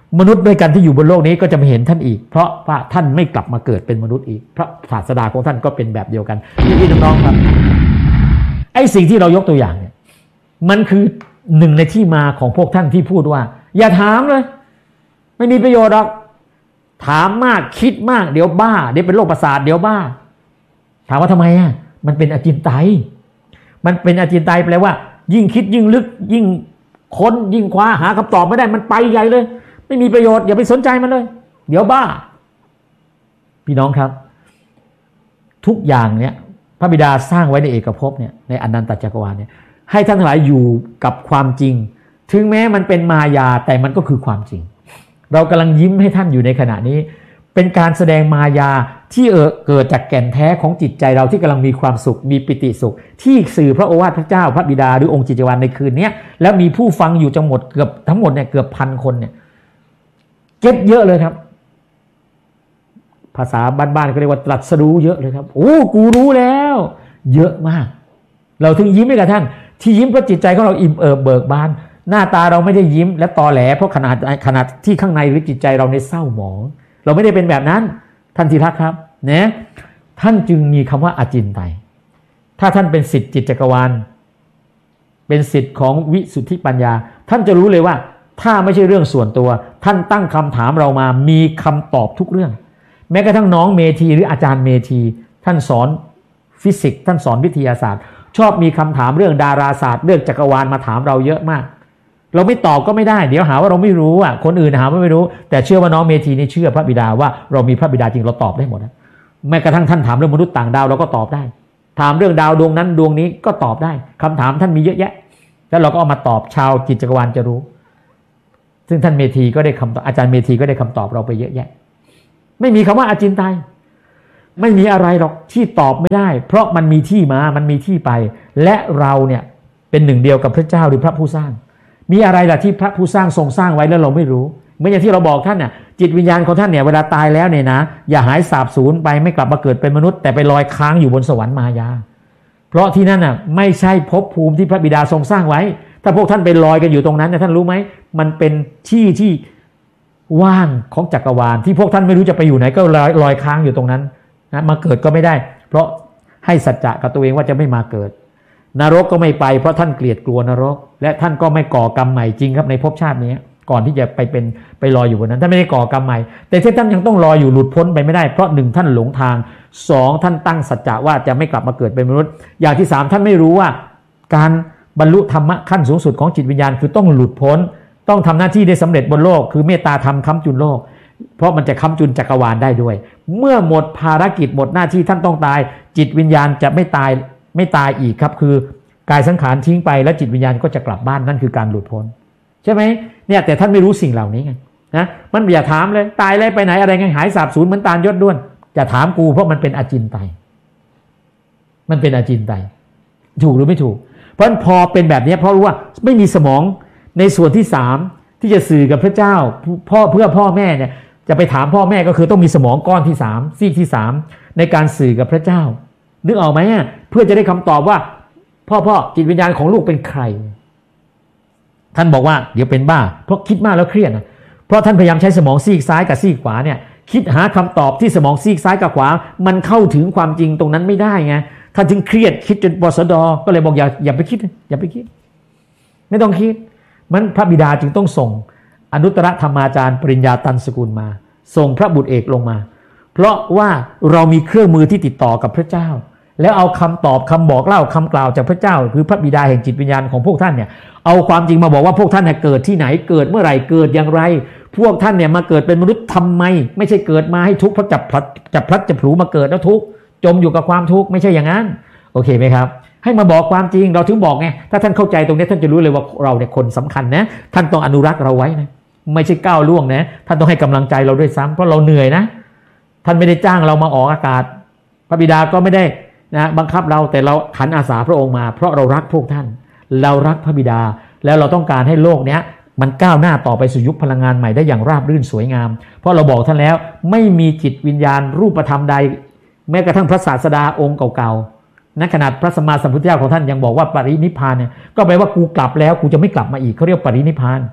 มนุษย์ด้วยกันที่อยู่บนโลกนี้ก็จะไม่เห็นท่านอีกเพราะว่าท่านไม่กลับมาเกิดเป็นมนุษย์อีกพระศาสดาของท่านก็เป็นแบบเดียวกันพี่น้องครับไอ้สิ่งที่เรายกตัวอย่างเนี่ยมันคือหนึ่งในที่มาของพวกท่านที่พูดว่าอย่าถามเลยไม่มีประโยชน์หรอกถามมากคิดมากเดี๋ยวบ้าเดี๋ยวเป็นโรคประสาทเดี๋ยวบ้าถามว่าทำไมอ่ะมันเป็นอจินไตยมันเป็นอจินไตยแปลว่ายิ่งคิดยิ่งลึกยิ่งค้นยิ่งคว้าหาคำตอบไม่ได้มันไปใหญ่เลยไม่มีประโยชน์อย่าไปสนใจมันเลยเดี๋ยวบ้าพี่น้องครับทุกอย่างเนี่ยพระบิดาสร้างไว้ในเอกภพเนี่ยในอนันตจักรวาลเนี่ยให้ท่านทั้งหลายอยู่กับความจริงถึงแม้มันเป็นมายาแต่มันก็คือความจริงเรากำลังยิ้มให้ท่านอยู่ในขณะนี้เป็นการแสดงมายาที่เกิดจากแก่นแท้ของจิตใจเราที่กำลังมีความสุขมีปิติสุขที่สื่อพระโอวาทพระเจ้าพระบิดาหรือองค์จิตจักรวาลในคืนนี้แล้วมีผู้ฟังอยู่จังหมดเกือบทั้งหมดเนี่ยเกือบ1,000 คนเนี่ยเก็ตเยอะเลยครับภาษาบ้านๆเขาเรียกว่าตรัสรู้เยอะเลยครับโอ้กูรู้แล้วเยอะมากเราถึงยิ้มให้กับท่านที่ยิ้มเพราะจิตใจของเราอิ่มเอิบเบิกบานหน้าตาเราไม่ได้ยิ้มและตอแหลเพราะขนาดที่ข้างในหรือจิตใจเราในเศร้าหมองเราไม่ได้เป็นแบบนั้นท่านที่รักครับนะท่านจึงมีคำว่าอจินไตยถ้าท่านเป็นศิษย์จิตจักรวาลเป็นศิษย์ของวิสุทธิปัญญาท่านจะรู้เลยว่าถ้าไม่ใช่เรื่องส่วนตัวท่านตั้งคำถามเรามามีคำตอบทุกเรื่องแม้กระทั่งน้องเมธีหรืออาจารย์เมธีท่านสอนฟิสิกส์ท่านสอนวิทยาศาสตร์ชอบมีคำถามเรื่องดาราศาสตร์เรื่องจักรวาลมาถามเราเยอะมากเราไม่ตอบก็ไม่ได้เดี๋ยวหาว่าเราไม่รู้อ่ะคนอื่นหาว่าไม่รู้แต่เชื่อว่าน้องเมธีนี่เชื่อพระบิดาว่าเรามีพระบิดาจริงเราตอบได้หมดนะแม้กระทั่งท่านถามเรื่องมนุษย์ต่างดาวเราก็ตอบได้ถามเรื่องดาวดวงนั้นดวงนี้ก็ตอบได้คำถามท่านมีเยอะแยะแล้วเราก็เอามาตอบชาวจิตจักรวาลจะรู้ซึ่งท่านเมธีก็ได้คำตอบอาจารย์เมธีก็ได้คำตอบเราไปเยอะแยะไม่มีคำว่าอจินไตยไม่มีอะไรหรอกที่ตอบไม่ได้เพราะมันมีที่มามันมีที่ไปและเราเนี่ยเป็นหนึ่งเดียวกับพระเจ้าหรือพระผู้สร้างมีอะไรล่ะที่พระผู้สร้างทรงสร้างไว้แล้วเราไม่รู้เหมือนอย่างที่เราบอกท่านน่ะจิตวิญญาณของท่านเนี่ยเวลาตายแล้วเนี่ยนะอย่าหายสาบสูญไปไม่กลับมาเกิดเป็นมนุษย์แต่ไปลอยค้างอยู่บนสวรรค์มายาเพราะที่นั่นน่ะไม่ใช่ภพภูมิที่พระบิดาทรงสร้างไว้ถ้าพวกท่านไปลอยกันอยู่ตรงนั้นเนี่ยท่านรู้ไหมมันเป็นที่ว่างของจักรวาลที่พวกท่านไม่รู้จะไปอยู่ไหนก็ลอยค้างอยู่ตรงนั้นนะมาเกิดก็ไม่ได้เพราะให้สัจจะกับตัวเองว่าจะไม่มาเกิดนรกก็ไม่ไปเพราะท่านเกลียดกลัวนรกและท่านก็ไม่ก่อกรรมใหม่จริงครับในภพชาตินี้ก่อนที่จะไปลอยอยู่บนนั้นท่านไม่ได้ก่อกรรมใหม่แต่ที่ท่านยังต้องลอยอยู่หลุดพ้นไปไม่ได้เพราะ1ท่านหลงทาง2ท่านตั้งสัจจะว่าจะไม่กลับมาเกิดเป็นมนุษย์อย่างที่3ท่านไม่รู้ว่าการบรรลุธรรมะขั้นสูงสุดของจิตวิญญาณคือต้องหลุดพ้นต้องทำหน้าที่ได้สำเร็จบนโลกคือเมตตาธรรมค้ำจุนโลกเพราะมันจะค้ำจุนจักรวาลได้ด้วยเมื่อหมดภารกิจหมดหน้าที่ท่านต้องตายจิตวิญญาณจะไม่ตายอีกครับคือกายสังขารทิ้งไปแล้วจิตวิญญาณก็จะกลับบ้านนั่นคือการหลุดพ้นใช่ไหมเนี่ยแต่ท่านไม่รู้สิ่งเหล่านี้ไงนะมันอย่าถามเลยตายเลยไปไหนอะไรไงหายสาบสูญเหมือนตาลยศด้วนจะถามกูเพราะมันเป็นอจินไตยมันเป็นอจินไตยถูกหรือไม่ถูกเพราะพอเป็นแบบนี้เพราะรู้ว่าไม่มีสมองในส่วนที่3ที่จะสื่อกับพระเจ้าเพื่อพ่อแม่เนี่ยจะไปถามพ่อแม่ก็คือต้องมีสมองก้อนที่3ซีกที่3ในการสื่อกับพระเจ้านึกออกไหมเพื่อจะได้คำตอบว่าพ่อจิตวิญญาณของลูกเป็นใครท่านบอกว่าเดี๋ยวเป็นบ้าเพราะคิดมากแล้วเครียดนะเพราะท่านพยายามใช้สมองซีกซ้ายกับซีกขวาเนี่ยคิดหาคำตอบที่สมองซีกซ้ายกับขวามันเข้าถึงความจริงตรงนั้นไม่ได้ไงท่านจึงเครียดคิดจนปสดก็เลยบอกอย่าไปคิดไม่ต้องคิดมันพระบิดาจึงต้องส่งอนุตตรธรรมาจารย์ปริญญาตันสกุลมาส่งพระบุตรเอกลงมาเพราะว่าเรามีเครื่องมือที่ติดต่อกับพระเจ้าแล้วเอาคำตอบคำบอกเล่าคำกล่าวจากพระเจ้าคือพระบิดาแห่งจิตวิญญาณของพวกท่านเนี่ยเอาความจริงมาบอกว่าพวกท่านเนี่ยเกิดที่ไหนเกิดเมื่อไหร่เกิดอย่างไรพวกท่านเนี่ยมาเกิดเป็นมนุษย์ทำไมไม่ใช่เกิดมาให้ทุกข์เพราะจับพลัดจะผูมาเกิดแล้วทุกข์จมอยู่กับความทุกข์ไม่ใช่อย่างนั้นโอเคไหมครับให้มาบอกความจริงเราถึงบอกไงถ้าท่านเข้าใจตรงนี้ท่านจะรู้เลยว่าเราเนี่ยคนสำคัญนะท่านต้องอนุรักษ์เราไว้นะไม่ใช่ก้าวล่วงนะท่านต้องให้กำลังใจเราด้วยซ้ำเพราะเราเหนื่อยนะท่านไม่ได้จ้างเรามาออกอากาศพระบิดาก็ไม่ได้นะบังคับเราแต่เราขันอาสาพระองค์มาเพราะเรารักพวกท่านเรารักพระบิดาแล้วเราต้องการให้โลกเนี้ยมันก้าวหน้าต่อไปสู่ยุคพลังงานใหม่ได้อย่างราบรื่นสวยงามเพราะเราบอกท่านแล้วไม่มีจิตวิญญาณรูปธรรมใดแม้กระทั่งพระศาสดาองค์เก่าๆนั้นขนาดพระสัมมาสัมพุทธเจ้าของท่านยังบอกว่าปรินิพพานเนี่ยก็แปลว่ากูกลับแล้วกูจะไม่กลับมาอีกเขาเรียกปรินิพพาน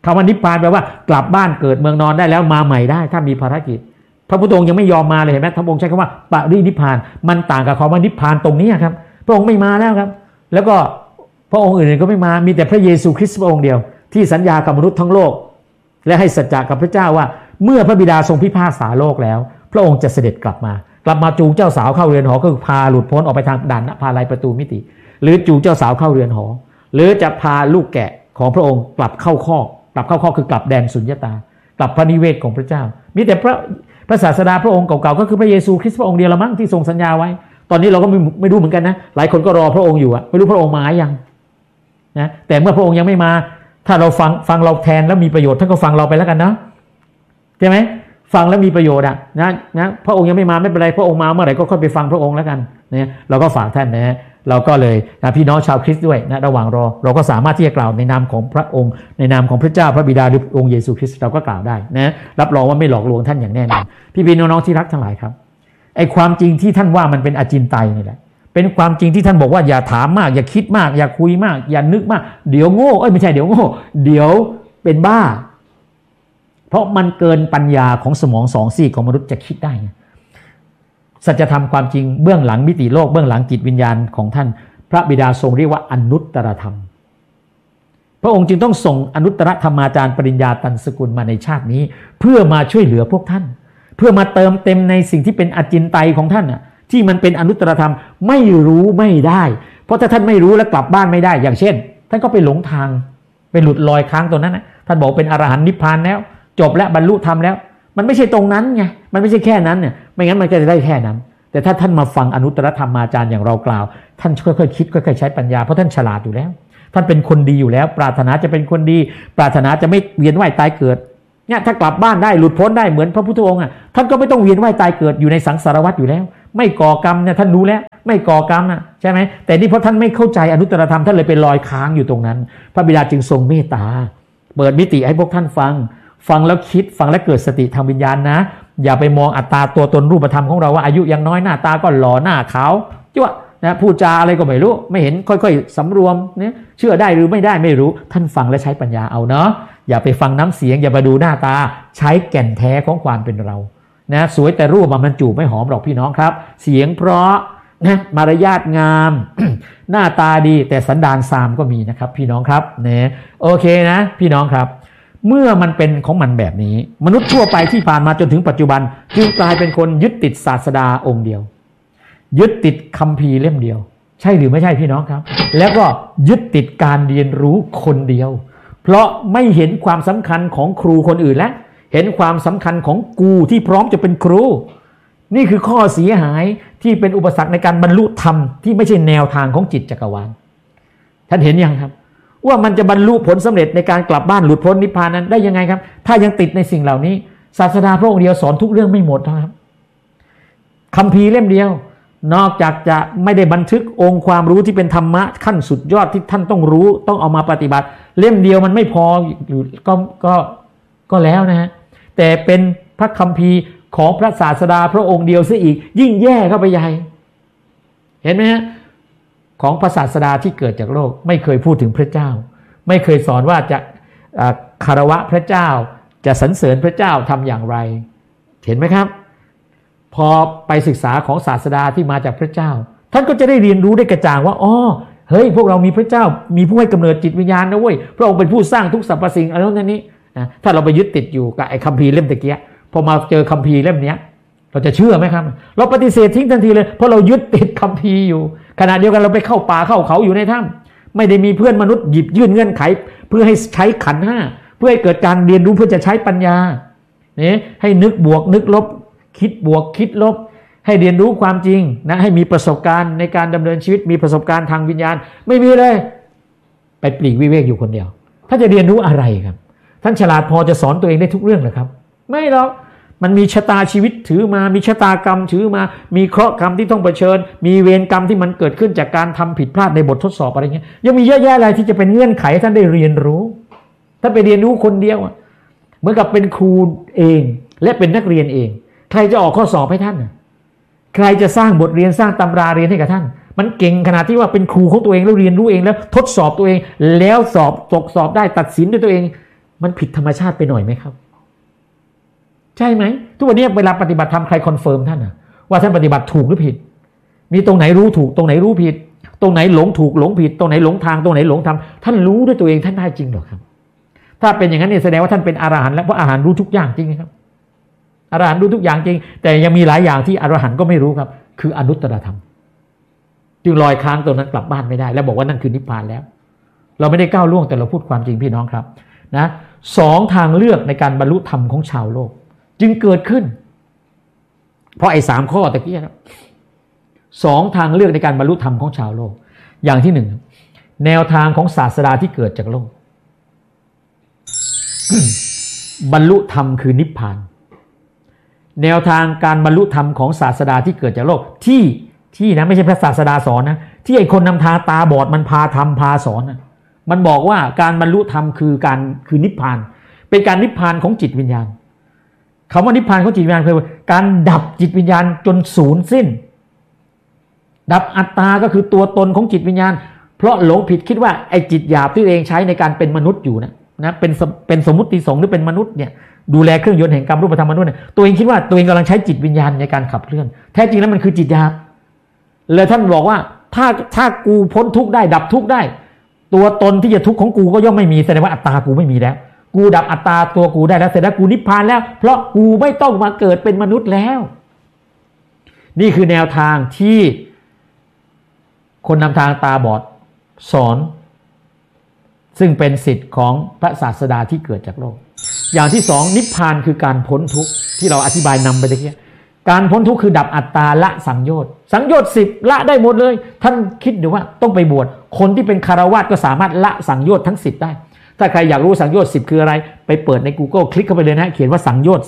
คำว่านิพพานแปลว่ากลับบ้านเกิดเมืองนอนได้แล้วมาใหม่ได้ถ้ามีภารกิจพระพุทธองค์ยังไม่ยอมมาเลยเห็นไหมพระองค์ใช้คำว่าปรินิพพานมันต่างกับคำว่านิพพานตรงนี้ครับพระองค์ไม่มาแล้วครับแล้วก็พระองค์อื่นก็ไม่มามีแต่พระเยซูคริสต์พระองค์เดียวที่สัญญากับมนุษย์ทั้งโลกและให้สัจจะกับพระเจ้าว่าเมื่อพระบิดาทรงพิพากษาโลกแล้วพระองค์จะเสด็จกลับมาจูงเจ้าสาวเข้าเรือนหอก็คือพาหลุดพ้นออกไปทางด่านพาลัยประตูมิติหรือจูงเจ้าสาวเข้าเรือนหอหรือจะพาลูกแกะของพระองค์กลับเข้าคอกคือกลับแดนสุญญตากลับพระนิเวศของพระเจ้ามีแต่พระศาสดาพระองค์เก่าๆก็คือพระเยซูคริสต์พระองค์เดียวละมั้งที่ทรงสัญญาไว้ตอนนี้เราก็ไม่รู้เหมือนกันนะหลายคนก็รอพระองค์อยู่อะไม่รู้พระองค์มายังนะแต่เมื่อพระองค์ยังไม่มาถ้าเราฟังเราแทนแล้วมีประโยชน์ท่านก็ฟังเราไปแล้วกันเนาะใช่ไหมฟังแล้วมีประโยชน์นะพระองค์ยังไม่มาไม่เป็นไรพระองค์มาเมื่อไหร่ก็ค่อยไปฟังพระองค์แล้วกันเนี่ยเราก็ฝากท่านนะเราก็เลยพี่น้องชาวคริสต์ด้วยนะระหว่างรอเราก็สามารถที่จะกล่าวในนามของพระองค์ในนามของพระเจ้าพระบิดาหรือองค์เยซูคริสต์เราก็กล่าวได้นะรับรองว่าไม่หลอกลวงท่านอย่างแน่นอนพี่น้องที่รักทั้งหลายครับไอ้ความจริงที่ท่านว่ามันเป็นอจินไตยนี่แหละเป็นความจริงที่ท่านบอกว่าอย่าถามมากอย่าคิดมากอย่าคุยมากอย่านึกมากเดี๋ยวโง่ไม่ใช่เดี๋ยวโง่เดี๋ยวเป็นบ้าเพราะมันเกินปัญญาของสมองสองซีกของมนุษย์จะคิดได้สัจธรรมความจริงเบื้องหลังมิติโลกเบื้องหลังจิตวิญญาณของท่านพระบิดาทรงเรียกว่าอนุตตรธรรมพระองค์จึงต้องส่งอนุตตรธรรมาจารย์ปริญญาตันสกุลมาในชาตินี้เพื่อมาช่วยเหลือพวกท่านเพื่อมาเติมเต็มในสิ่งที่เป็นอจินไตยของท่านที่มันเป็นอนุตตรธรรมไม่รู้ไม่ได้เพราะถ้าท่านไม่รู้แล้วกลับบ้านไม่ได้อย่างเช่นท่านก็ไปหลงทางไปหลุดลอยค้างตรงนั้นท่านบอกเป็นอรหันต์นิพพานแล้วจบแล้วบรรลุธรรมแล้วมันไม่ใช่ตรงนั้นไงมันไม่ใช่แค่นั้นเนี่ยไม่งั้นมันก็จะได้แค่นั้นแต่ถ้าท่านมาฟังอนุตตรธรรมาจารย์อย่างเรากล่าวท่านค่อยๆคิดค่อยๆใช้ปัญญาเพราะท่านฉลาดอยู่แล้วท่านเป็นคนดีอยู่แล้วปรารถนาจะเป็นคนดีปรารถนาจะไม่เวียนว่ายตายเกิดเนี่ยถ้ากลับบ้านได้หลุดพ้นได้เหมือนพระพุทธองค์ท่านก็ไม่ต้องเวียนว่ายตายเกิดอยู่ในสังสารวัฏอยู่แล้วไม่ก่อกรรมเนี่ยท่านรู้แล้วไม่ก่อกรรมใช่ไหมแต่นี่เพราะท่านไม่เข้าใจอนุตตรธรรมท่านเลยไปลอยค้างอยู่ตรงนั้นพระบิดาจึงทรงเมตตาเปิดมิติให้พวกท่านฟังแล้วคิดฟังแล้วเกิดสติทางวิญญาณนะอย่าไปมองอัตตาตัวตนรูปธรรมของเราว่าอายุยังน้อยหน้าตาก็หล่อหน้าขาวจ้วนะพูดจาอะไรก็ไม่รู้ไม่เห็นค่อยๆสำรวมเนี่ยเชื่อได้หรือไม่ได้ไม่รู้ท่านฟังและใช้ปัญญาเอาเนาะอย่าไปฟังน้ำเสียงอย่าไปดูหน้าตาใช้แก่นแท้ของความเป็นเรานะสวยแต่รูปมันจูบไม่หอมหรอกพี่น้องครับเสียงเพราะนะมารยาทงาม หน้าตาดีแต่สันดานซามก็มีนะครับพี่น้องครับเนี่ยโอเคนะพี่น้องครับเมื่อมันเป็นของมันแบบนี้มนุษย์ทั่วไปที่ผ่านมาจนถึงปัจจุบันจึงกลายเป็นคนยึดติดศาสดาองค์เดียวยึดติดคัมภีร์เล่มเดียวใช่หรือไม่ใช่พี่น้องครับแล้วก็ยึดติดการเรียนรู้คนเดียวเพราะไม่เห็นความสำคัญของครูคนอื่นและเห็นความสำคัญของกูที่พร้อมจะเป็นครูนี่คือข้อเสียหายที่เป็นอุปสรรคในการบรรลุธรรมที่ไม่ใช่แนวทางของจิตจักรวาลท่านเห็นยังครับว่ามันจะบรรลุผลสำเร็จในการกลับบ้านหลุดพ้นนิพพานนั้นได้ยังไงครับถ้ายังติดในสิ่งเหล่านี้ศาสดาพระองค์เดียวสอนทุกเรื่องไม่หมดนะครับคัมภีร์เล่มเดียวนอกจากจะไม่ได้บันทึกองค์ความรู้ที่เป็นธรรมะขั้นสุดยอดที่ท่านต้องรู้ต้องเอามาปฏิบัติเล่มเดียวมันไม่พอก็แล้วนะฮะแต่เป็นพระคัมภีร์ของพระศาสดาพระองค์เดียวซะอีกยิ่งแย่เข้าไปใหญ่เห็นไหมฮะของพระศาสดาที่เกิดจากโลกไม่เคยพูดถึงพระเจ้าไม่เคยสอนว่าจะคารวะพระเจ้าจะสรรเสริญพระเจ้าทำอย่างไรเห็นไหมครับพอไปศึกษาของศาสดาที่มาจากพระเจ้าท่านก็จะได้เรียนรู้ได้กระจ่างว่าอ๋อเฮ้ยพวกเรามีพระเจ้ามีผู้ให้กำเนิดจิตวิญญาณนะเว้ยพระองค์เป็นผู้สร้างทุกสรรพสิ่งอะไรนั่นนี่นะถ้าเราไปยึดติดอยู่กับไอ้คัมภีร์เล่มตะเกียพอมาเจอคัมภีร์เล่มเนี้ยเราจะเชื่อไหมครับเราปฏิเสธทิ้งทันทีเลยเพราะเรายึดติดคัมภีร์อยู่ขณะเดียวกันเราไปเข้าป่าเข้าเขาอยู่ในถ้ำไม่ได้มีเพื่อนมนุษย์หยิบยื่นเงื่อนไขเพื่อให้ใช้ขันธ์ห้าเพื่อให้เกิดการเรียนรู้เพื่อจะใช้ปัญญาเนี่ยให้นึกบวกนึกลบคิดบวกคิดลบให้เรียนรู้ความจริงนะให้มีประสบการณ์ในการดำเนินชีวิตมีประสบการณ์ทางวิญญาณไม่มีเลยไปปลีกวิเวกอยู่คนเดียวท่านจะเรียนรู้อะไรครับท่านฉลาดพอจะสอนตัวเองได้ทุกเรื่องเหรอครับไม่หรอกมันมีชะตาชีวิตถือมามีชะตากรรมถือมามีเคราะห์กรรมที่ต้องเผชิญมีเวรกรรมที่มันเกิดขึ้นจากการทำผิดพลาดในบททดสอบอะไรเงี้ยยังมีเยอะแยะอะไรที่จะเป็นเงื่อนไขท่านได้เรียนรู้ถ้าไปเรียนรู้คนเดียวเหมือนกับเป็นครูเองและเป็นนักเรียนเองใครจะออกข้อสอบให้ท่านใครจะสร้างบทเรียนสร้างตำราเรียนให้กับท่านมันเก่งขนาดที่ว่าเป็นครูของตัวเองแล้วเรียนรู้เองแล้วทดสอบตัวเองแล้วตกสอบได้ตัดสินด้วยตัวเองมันผิดธรรมชาติไปหน่อยไหมครับใช่ไหมทุกวันนี้เวลาปฏิบัติธรรมใครคอนเฟิร์มท่านนะว่าท่านปฏิบัติถูกหรือผิดมีตรงไหนรู้ถูกตรงไหนรู้ผิดตรงไหนหลงถูกหลงผิดตรงไหนหลงทางตรงไหนหลงธรรมท่านรู้ด้วยตัวเองท่านได้จริงหรอครับถ้าเป็นอย่างนั้นเนี่ยแสดงว่าท่านเป็นอรหันต์แล้วเพราะอรหันต์รู้ทุกอย่างจริงครับอรหันต์รู้ทุกอย่างจริงแต่ยังมีหลายอย่างที่อรหันต์ก็ไม่รู้ครับคืออนุตตรธรรมจึงลอยค้างตรงนั้นกลับบ้านไม่ได้แล้วบอกว่านั่นคือนิพพานแล้วเราไม่ได้ก้าวล่วงแต่เราพูดความจริงพี่น้องครับนะสองทางเลือกในการบรรลุธรรมของชาวโลกจึงเกิดขึ้นเพราะไอ้สามข้อตะกี้ครับสองทางเลือกในการบรรลุธรรมของชาวโลกอย่างที่หนึ่งแนวทางของศาสดาที่เกิดจากโลก บรรลุธรรมคือนิพพานแนวทางการบรรลุธรรมของศาสดาที่เกิดจากโลกที่นะไม่ใช่พระศาสดาสอนนะที่ไอ้คนนำทางตาบอดมันพาทำพาสอนนะมันบอกว่าการบรรลุธรรมคือนิพพานเป็นการนิพพานของจิตวิญญาณคำว่านิพพานของจิตวิญญาณคือการดับจิตวิญญาณจนสูญสิ้นดับอัตตาก็คือตัวตนของจิตวิญญาณเพราะหลงผิดคิดว่าไอ้จิตหยาบที่ตัวเองใช้ในการเป็นมนุษย์อยู่นะเป็นสมมุติสงฆ์หรือเป็นมนุษย์เนี่ยดูแลเครื่องยนต์แห่งกรรมรูปธรรมมนุษย์เนี่ยตัวเองคิดว่าตัวเองกำลังใช้จิตวิญญาณในการขับเคลื่อนแท้จริงแล้วมันคือจิตหยาบเลยท่านบอกว่าถ้ากูพ้นทุกข์ได้ดับทุกข์ได้ตัวตนที่จะทุกข์ของกูก็ย่อมไม่มีแสดงว่าอัตตากูไม่มีแล้วกูดับอัตตาตัวกูได้แล้วเสร็จแล้วกูนิพพานแล้วเพราะกูไม่ต้องมาเกิดเป็นมนุษย์แล้วนี่คือแนวทางที่คนนำทางตาบอดสอนซึ่งเป็นสิทธิ์ของพระศาสดาที่เกิดจากโลกอย่างที่สองนิพพานคือการพ้นทุกข์ที่เราอธิบายนำไปตะกี้การพ้นทุกข์คือดับอัตตาละสังโยชน์10ละได้หมดเลยท่านคิดดูว่าต้องไปบวชคนที่เป็นคฤหัสถ์ก็สามารถละสังโยชน์ทั้ง10ได้ถ้าใครอยากรู้สังโยชน์10คืออะไรไปเปิดใน Google คลิกเข้าไปเลยนะเขียนว่าสังโยชน์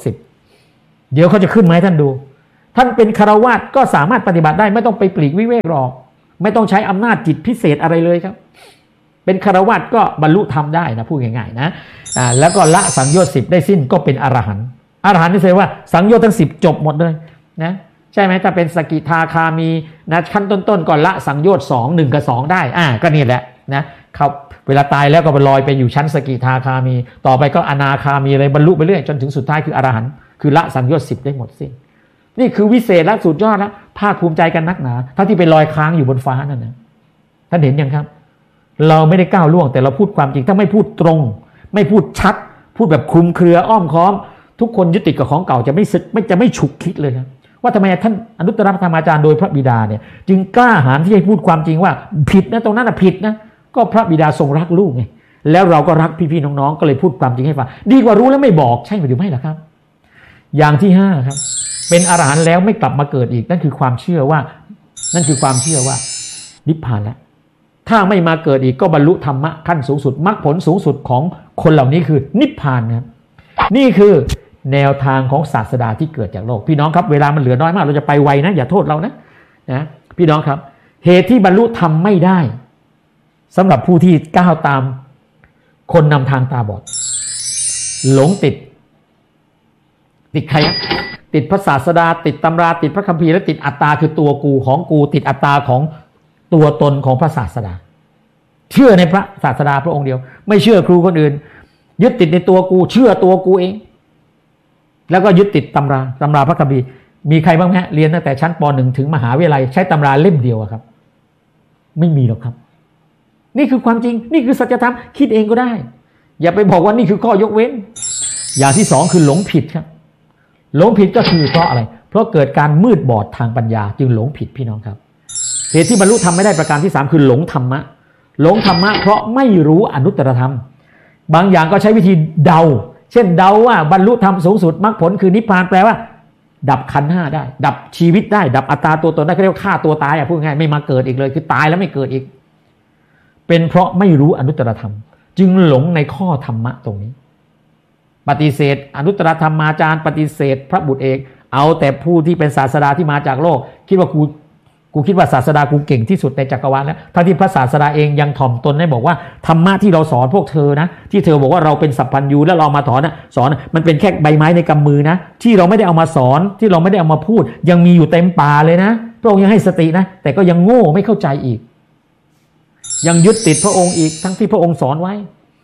10เดี๋ยวเขาจะขึ้นมาให้ท่านดูท่านเป็นคฤหัสถ์ก็สามารถปฏิบัติได้ไม่ต้องไปปลีกวิเวกหรอกไม่ต้องใช้อำนาจจิตพิเศษอะไรเลยครับเป็นคฤหัสถ์ก็บรรลุธรรมได้นะพูดง่ายๆนะแล้วก็ละสังโยชน์10ได้สิ้นก็เป็นอรหันต์นี่แสดงว่าสังโยชน์ทั้ง10จบหมดเลยนะใช่ไหมถ้าเป็นสกิทาคามีนะขั้นต้นๆก็ละสังโยชน์2 1กับ2ได้ก็นี่แหละนะเขาเวลาตายแล้วก็ไปลอยไปอยู่ชั้นสกิทาคามีต่อไปก็อนาคามีอะไรบรรลุไปเรื่อยจนถึงสุดท้ายคืออรหันต์คือละสังโยชน์10ได้หมดสิ้นนี่คือวิเศษและสุดยอดแล้วภาคภูมิใจกันนักหนาถ้าที่ไปลอยค้างอยู่บนฟ้านั่นนะท่านเห็นยังครับเราไม่ได้ก้าวล่วงแต่เราพูดความจริงถ้าไม่พูดตรงไม่พูดชัดพูดแบบคลุมเครืออ้อมค้อมทุกคนยึดติดกับของเก่าจะไม่ฉุกคิดเลยนะว่าทำไมท่านอนุตตรธรรมาจารย์โดยพระบิดาเนี่ยจึงกล้าหาญที่จะพูดความจริงว่าผิดนะตรงนั้นนะผิดนะก็พระบิดาทรงรักลูกไงแล้วเราก็รักพี่ๆน้องๆก็เลยพูดความจริงให้ฟังดีกว่ารู้แล้วไม่บอกใช่หรือไม่ล่ะครับอย่างที่5ครับเป็นอรหันต์แล้วไม่กลับมาเกิดอีกนั่นคือความเชื่อว่านิพพานแล้วถ้าไม่มาเกิดอีกก็บรรลุธรรมะขั้นสูงสุดมรรคผลสูงสุดของคนเหล่านี้คือนิพพานนะครับนี่คือแนวทางของศาสดาที่เกิดจากโลกพี่น้องครับเวลามันเหลือน้อยมากเราจะไปไวนะอย่าโทษเรานะพี่น้องครับเหตุที่บรรลุธรรมไม่ได้สำหรับผู้ที่ก้าวตามคนนำทางตาบอดหลงติดใครติดพระศาสดาติดตำราติดพระคัมภีร์และติดอัตตาคือตัวกูของกูติดอัตตาของตัวตนของพระศาสดาเชื่อในพระศาสดาพระองค์เดียวไม่เชื่อครูคนอื่นยึดติดในตัวกูเชื่อตัวกูเองแล้วก็ยึดติดตำราพระคัมภีร์มีใครบ้างฮะเรียนตั้งแต่ชั้นป .1 ถึงมหาวิทยาลัยใช้ตำราเล่มเดียวครับไม่มีหรอกครับนี่คือความจริงนี่คือสัจธรรมคิดเองก็ได้อย่าไปบอกว่านี่คือข้อยกเว้นอย่างที่2คือหลงผิดครับหลงผิดก็คือเพราะอะไรเพราะเกิดการมืดบอดทางปัญญาจึงหลงผิดพี่น้องครับเหตุที่บรรลุธรรมไม่ได้ประการที่3คือหลงธรรมะเพราะไม่รู้อนุตตรธรรมบางอย่างก็ใช้วิธีเดาเช่นเดาว่าบรรลุธรรมสูงสุดมรรคผลคือนิพพานแปลว่าดับขันธ์5ได้ดับชีวิตได้ดับอัตตาตัวตนได้เขาเรียกว่าฆ่าตัวตายพูดง่ายไม่มาเกิดอีกเลยคือตายแล้วไม่เกิดอีกเป็นเพราะไม่รู้อนุตตรธรรมจึงหลงในข้อธรรมะตรงนี้ปฏิเสธอนุตตรธรรมาจารย์ปฏิเสธพระบุตรเอกเอาแต่ผู้ที่เป็นศาสดาที่มาจากโลกคิดว่ากูคิดว่าศาสดากูเก่งที่สุดในจักรวาลแล้วทั้งที่พระศาสดาเองยังถ่อมตนได้บอกว่าธรรมะที่เราสอนพวกเธอนะที่เธอบอกว่าเราเป็นสัพพัญญูแล้วเรามาสอนมันเป็นแค่ใบไม้ในกำมือนะที่เราไม่ได้เอามาสอนที่เราไม่ได้เอามาพูดยังมีอยู่เต็มป่าเลยนะพระองค์ยังให้สตินะแต่ก็ยังโง่ไม่เข้าใจอีกยังยึดติดพระองค์อีกทั้งที่พระองค์สอนไว้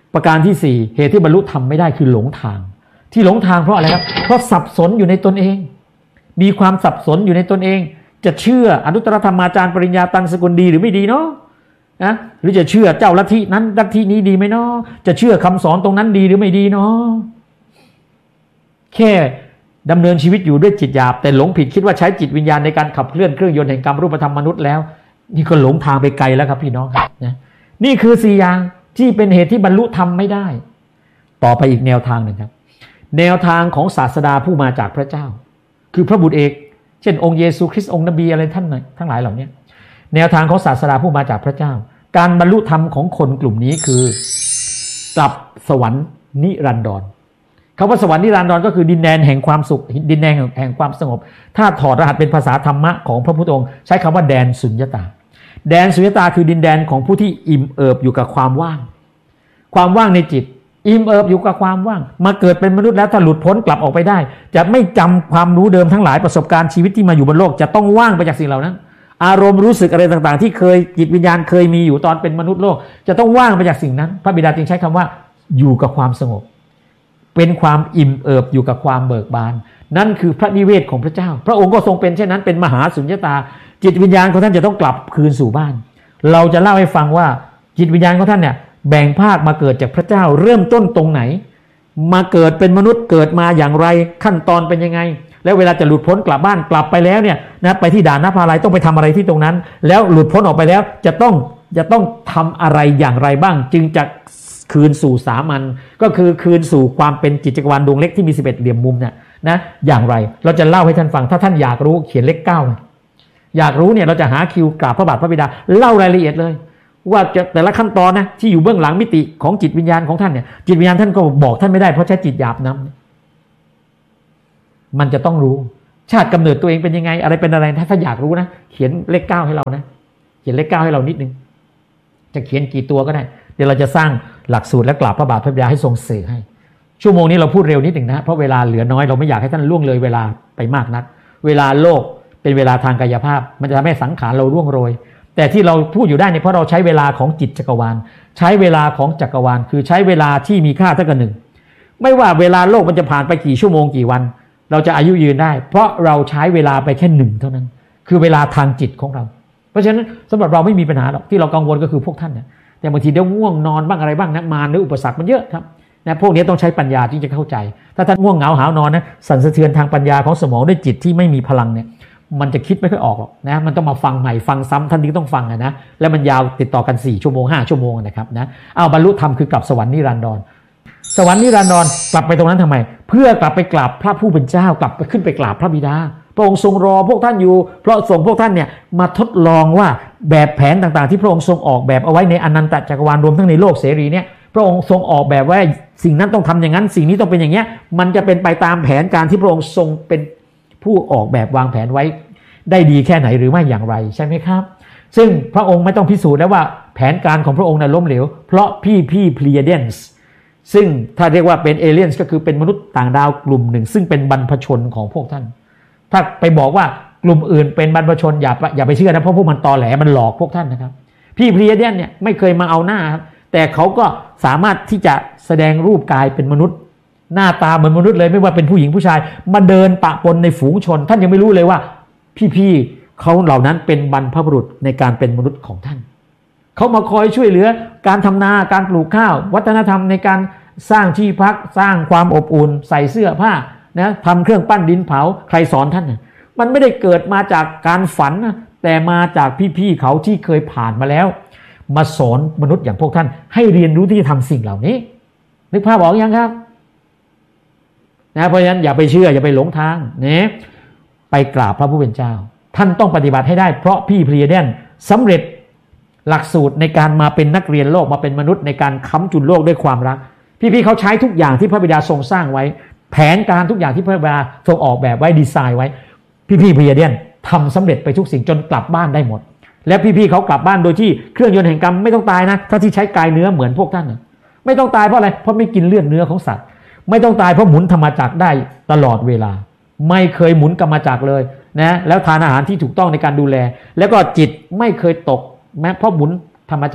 ประการที่ 4เหตุที่บรรลุธรรมไม่ได้คือหลงทางที่หลงทางเพราะอะไรครับเพราะสับสนอยู่ในตนเองมีความสับสนอยู่ในตนเองจะเชื่ออนุตตรธรรมาจารย์ปริญญาตังสกุลดีหรือไม่ดีเนาะนะหรือจะเชื่อเจ้าลัทธินั้นลัทธินี้ดีไหมเนาะจะเชื่อคำสอนตรงนั้นดีหรือไม่ดีเนาะแค่ดำเนินชีวิตอยู่ด้วยจิตหยาบแต่หลงผิดคิดว่าใช้จิตวิญญาณในการขับเคลื่อนเครื่องยนต์แห่งกรรมรูปธรรมมนุษย์แล้วนี่ก็หลงทางไปไกลแล้วครับพี่น้องนะนี่คือ4อย่างที่เป็นเหตุที่บรรลุธรรมไม่ได้ต่อไปอีกแนวทางหนึ่งครับแนวทางของศาสดาผู้มาจากพระเจ้าคือพระบุตรเอกเช่นองค์เยซูคริสต์องค์นบีอะไรท่านทั้งหลายเหล่านี้แนวทางของศาสดาผู้มาจากพระเจ้าการบรรลุธรรมของคนกลุ่มนี้คือกลับสวรรค์นิรันดรคำว่าสวรรค์นิรันดรก็คือดินแดนแห่งความสุขดินแดนแห่งความสงบถ้าถอดรหัสเป็นภาษาธรรมะของพระพุทธองค์ใช้คำว่าแดนสุญญตาแดนสุญญตาคือดินแดนของผู้ที่อิ่มเอิบอยู่กับความว่างความว่างในจิตอิ่มเอิบอยู่กับความว่างมาเกิดเป็นมนุษย์แล้วถ้าหลุดพ้นกลับออกไปได้จะไม่จำความรู้เดิมทั้งหลายประสบการณ์ชีวิตที่มาอยู่บนโลกจะต้องว่างไปจากสิ่งเหล่านั้นอารมณ์รู้สึกอะไรต่างๆที่เคยจิตวิญญาณเคยมีอยู่ตอนเป็นมนุษย์โลกจะต้องว่างไปจากสิ่งนั้นพระบิดาจึงใช้คำว่าอยู่กับความสงบเป็นความอิ่มเอิบอยู่กับความเบิกบานนั่นคือพระนิเวศของพระเจ้าพระองค์ก็ทรงเป็นเช่นนั้นเป็นมหาสุญญตาจิตวิญญาณของท่านจะต้องกลับคืนสู่บ้านเราจะเล่าให้ฟังว่าจิตวิญญาณของท่านเนี่ยแบ่งภาคมาเกิดจากพระเจ้าเริ่มต้นตรงไหนมาเกิดเป็นมนุษย์เกิดมาอย่างไรขั้นตอนเป็นยังไงแล้วเวลาจะหลุดพ้นกลับบ้านกลับไปแล้วเนี่ยนะไปที่ด่านนภาลัยต้องไปทำอะไรที่ตรงนั้นแล้วหลุดพ้นออกไปแล้วจะต้องทำอะไรอย่างไรบ้างจึงจะคืนสู่สามัญก็คือคืนสู่ความเป็นจิตจักรวาลดวงเล็กที่มี11เหลี่ยมมุมเนี่ยนะอย่างไรเราจะเล่าให้ท่านฟังถ้าท่านอยากรู้เขียนเลข9นะอยากรู้เนี่ยเราจะหาคิวกราบพระบาทพระบิดาเล่ารายละเอียดเลยว่าจะแต่ละขั้นตอนนะที่อยู่เบื้องหลังมิติของจิตวิญญาณของท่านเนี่ยจิตวิญญาณท่านก็บอกท่านไม่ได้เพราะใช้จิตหยาบนำมันจะต้องรู้ชาติกำเนิดตัวเองเป็นยังไงอะไรเป็นอะไรถ้าอยากรู้นะเขียนเลข9ให้เรานะเขียนเลข9ให้เรานิดนึงจะเขียนกี่ตัวก็ได้เดี๋ยวเราจะสร้างหลักสูตรและกราบพระบาทพระบิดาให้ทรงสื่อให้ชั่วโมงนี้เราพูดเร็วนิดหนึ่งนะเพราะเวลาเหลือน้อยเราไม่อยากให้ท่านล่วงเลยเวลาไปมากนักเวลาโลกเป็นเวลาทางกายภาพมันจะทำให้สังขารเราร่วงโรยแต่ที่เราพูดอยู่ได้เนี่ยเพราะเราใช้เวลาของจิตจักรวาลใช้เวลาของจักรวาลคือใช้เวลาที่มีค่าเท่ากับ1ไม่ว่าเวลาโลกมันจะผ่านไปกี่ชั่วโมงกี่วันเราจะอายุยืนได้เพราะเราใช้เวลาไปแค่1เท่านั้นคือเวลาทางจิตของเราเพราะฉะนั้นสำหรับเราไม่มีปัญหาหรอกที่เรากังวลก็คือพวกท่านเนี่ยแต่บางทีเดี๋ยวง่วงนอนบ้างอะไรบ้างนะมารหรืออุปสรรคมันเยอะครับนะพวกนี้ต้องใช้ปัญญาที่จะเข้าใจถ้าท่านง่วงเหงาหาวนอนนะสั่นสะเทือนทางปัญญาของสมองด้วยจิตที่ไม่มีพลังเนี่ยมันจะคิดไม่ค่อยออกหรอกนะมันต้องมาฟังใหม่ฟังซ้ำท่านนี้ต้องฟังนะแล้วมันยาวติดต่อกัน4ชั่วโมง5ชั่วโมงนะครับนะเอาบรรลุธรรมคือกลับสวรรค์นิรันดรสวรรค์นิรันดรกลับไปตรงนั้นทำไมเพื่อกลับไปกราบพระผู้เป็นเจ้ากลับไปขึ้นไปกราบพระบิดาพระองค์ทรงรอพวกท่านอยู่เพราะส่งพวกท่านเนี่ยมาทดลองว่าแบบแผนต่างๆที่พระองค์ทรงออกแบบเอาไว้ในอนันตจักรวาลรวมทั้งในโลกเสรีเนี่ยพระองค์ทรงออกแบบว่าสิ่งนั้นต้องทำอย่างนั้นสิ่งนี้ต้องเป็นอย่างเงี้ยมันจะเป็นไปตามแผนการที่พระองค์ทรงเป็นผู้ออกแบบวางแผนไว้ได้ดีแค่ไหนหรือไม่อย่างไรใช่ไหมครับซึ่งพระองค์ไม่ต้องพิสูจน์แล้วว่าแผนการของพระองค์นั้นล้มเหลวเพราะพี่พลีเดนส์ซึ่งถ้าเรียกว่าเป็นเอเลียนส์ก็คือเป็นมนุษย์ต่างดาวกลุ่มหนึ่งซึ่งเป็นบรรพชนของพวกท่านถ้าไปบอกว่ากลุ่มอื่นเป็นบรรพชนอย่าไปเชื่อนะเพราะพวกมันตอแหลมันหลอกพวกท่านนะครับพี่พลีเดนเนี่ยไม่เคยมาเอาหน้าครับแต่เขาก็สามารถที่จะแสดงรูปกายเป็นมนุษย์หน้าตาเหมือนมนุษย์เลยไม่ว่าเป็นผู้หญิงผู้ชายมาเดินปะปนในฝูงชนท่านยังไม่รู้เลยว่าพี่เขาเหล่านั้นเป็นบรรพบุรุษในการเป็นมนุษย์ของท่านเขามาคอยช่วยเหลือการทำนาการปลูกข้าววัฒนธรรมในการสร้างที่พักสร้างความอบอุ่นใส่เสื้อผ้านะทำเครื่องปั้นดินเผาใครสอนท่านนะมันไม่ได้เกิดมาจากการฝันนะแต่มาจากพี่เขาที่เคยผ่านมาแล้วมาสอนมนุษย์อย่างพวกท่านให้เรียนรู้ที่จะทำสิ่งเหล่านี้นึกภาพออกยังครับนะเพราะฉะนั้นอย่าไปเชื่ออย่าไปหลงทางนะไปกราบพระผู้เป็นเจ้าท่านต้องปฏิบัติให้ได้เพราะพี่พลีเดนสำเร็จหลักสูตรในการมาเป็นนักเรียนโลกมาเป็นมนุษย์ในการค้ำจุนโลกด้วยความรักพี่เขาใช้ทุกอย่างที่พระบิดาทรงสร้างไว้แผนการทุกอย่างที่พระบิดาทรงออกแบบไว้ดีไซน์ไว้พี่พลีเดนทำสำเร็จไปทุกสิ่งจนกลับบ้านได้หมดและพี่เขากลับบ้านโดยที่เครื่องยนต์แห่งกรรมไม่ต้องตายนะถ้าที่ใช้กายเนื้อเหมือนพวกท่านนะไม่ต้องตายเพราะอะไรเพราะไม่กินเลือดเนื้อของสัตว์ไม่ต้องตายเพราะหมุนธรรมจักรได้ตลอดเวลาไม่เคยหมุนกรรมจักรเลยนะแล้วทานอาหารที่ถูกต้องในการดูแลแล้วก็จิตไม่เคยตกแม้เพราะหมุนธรรมจักร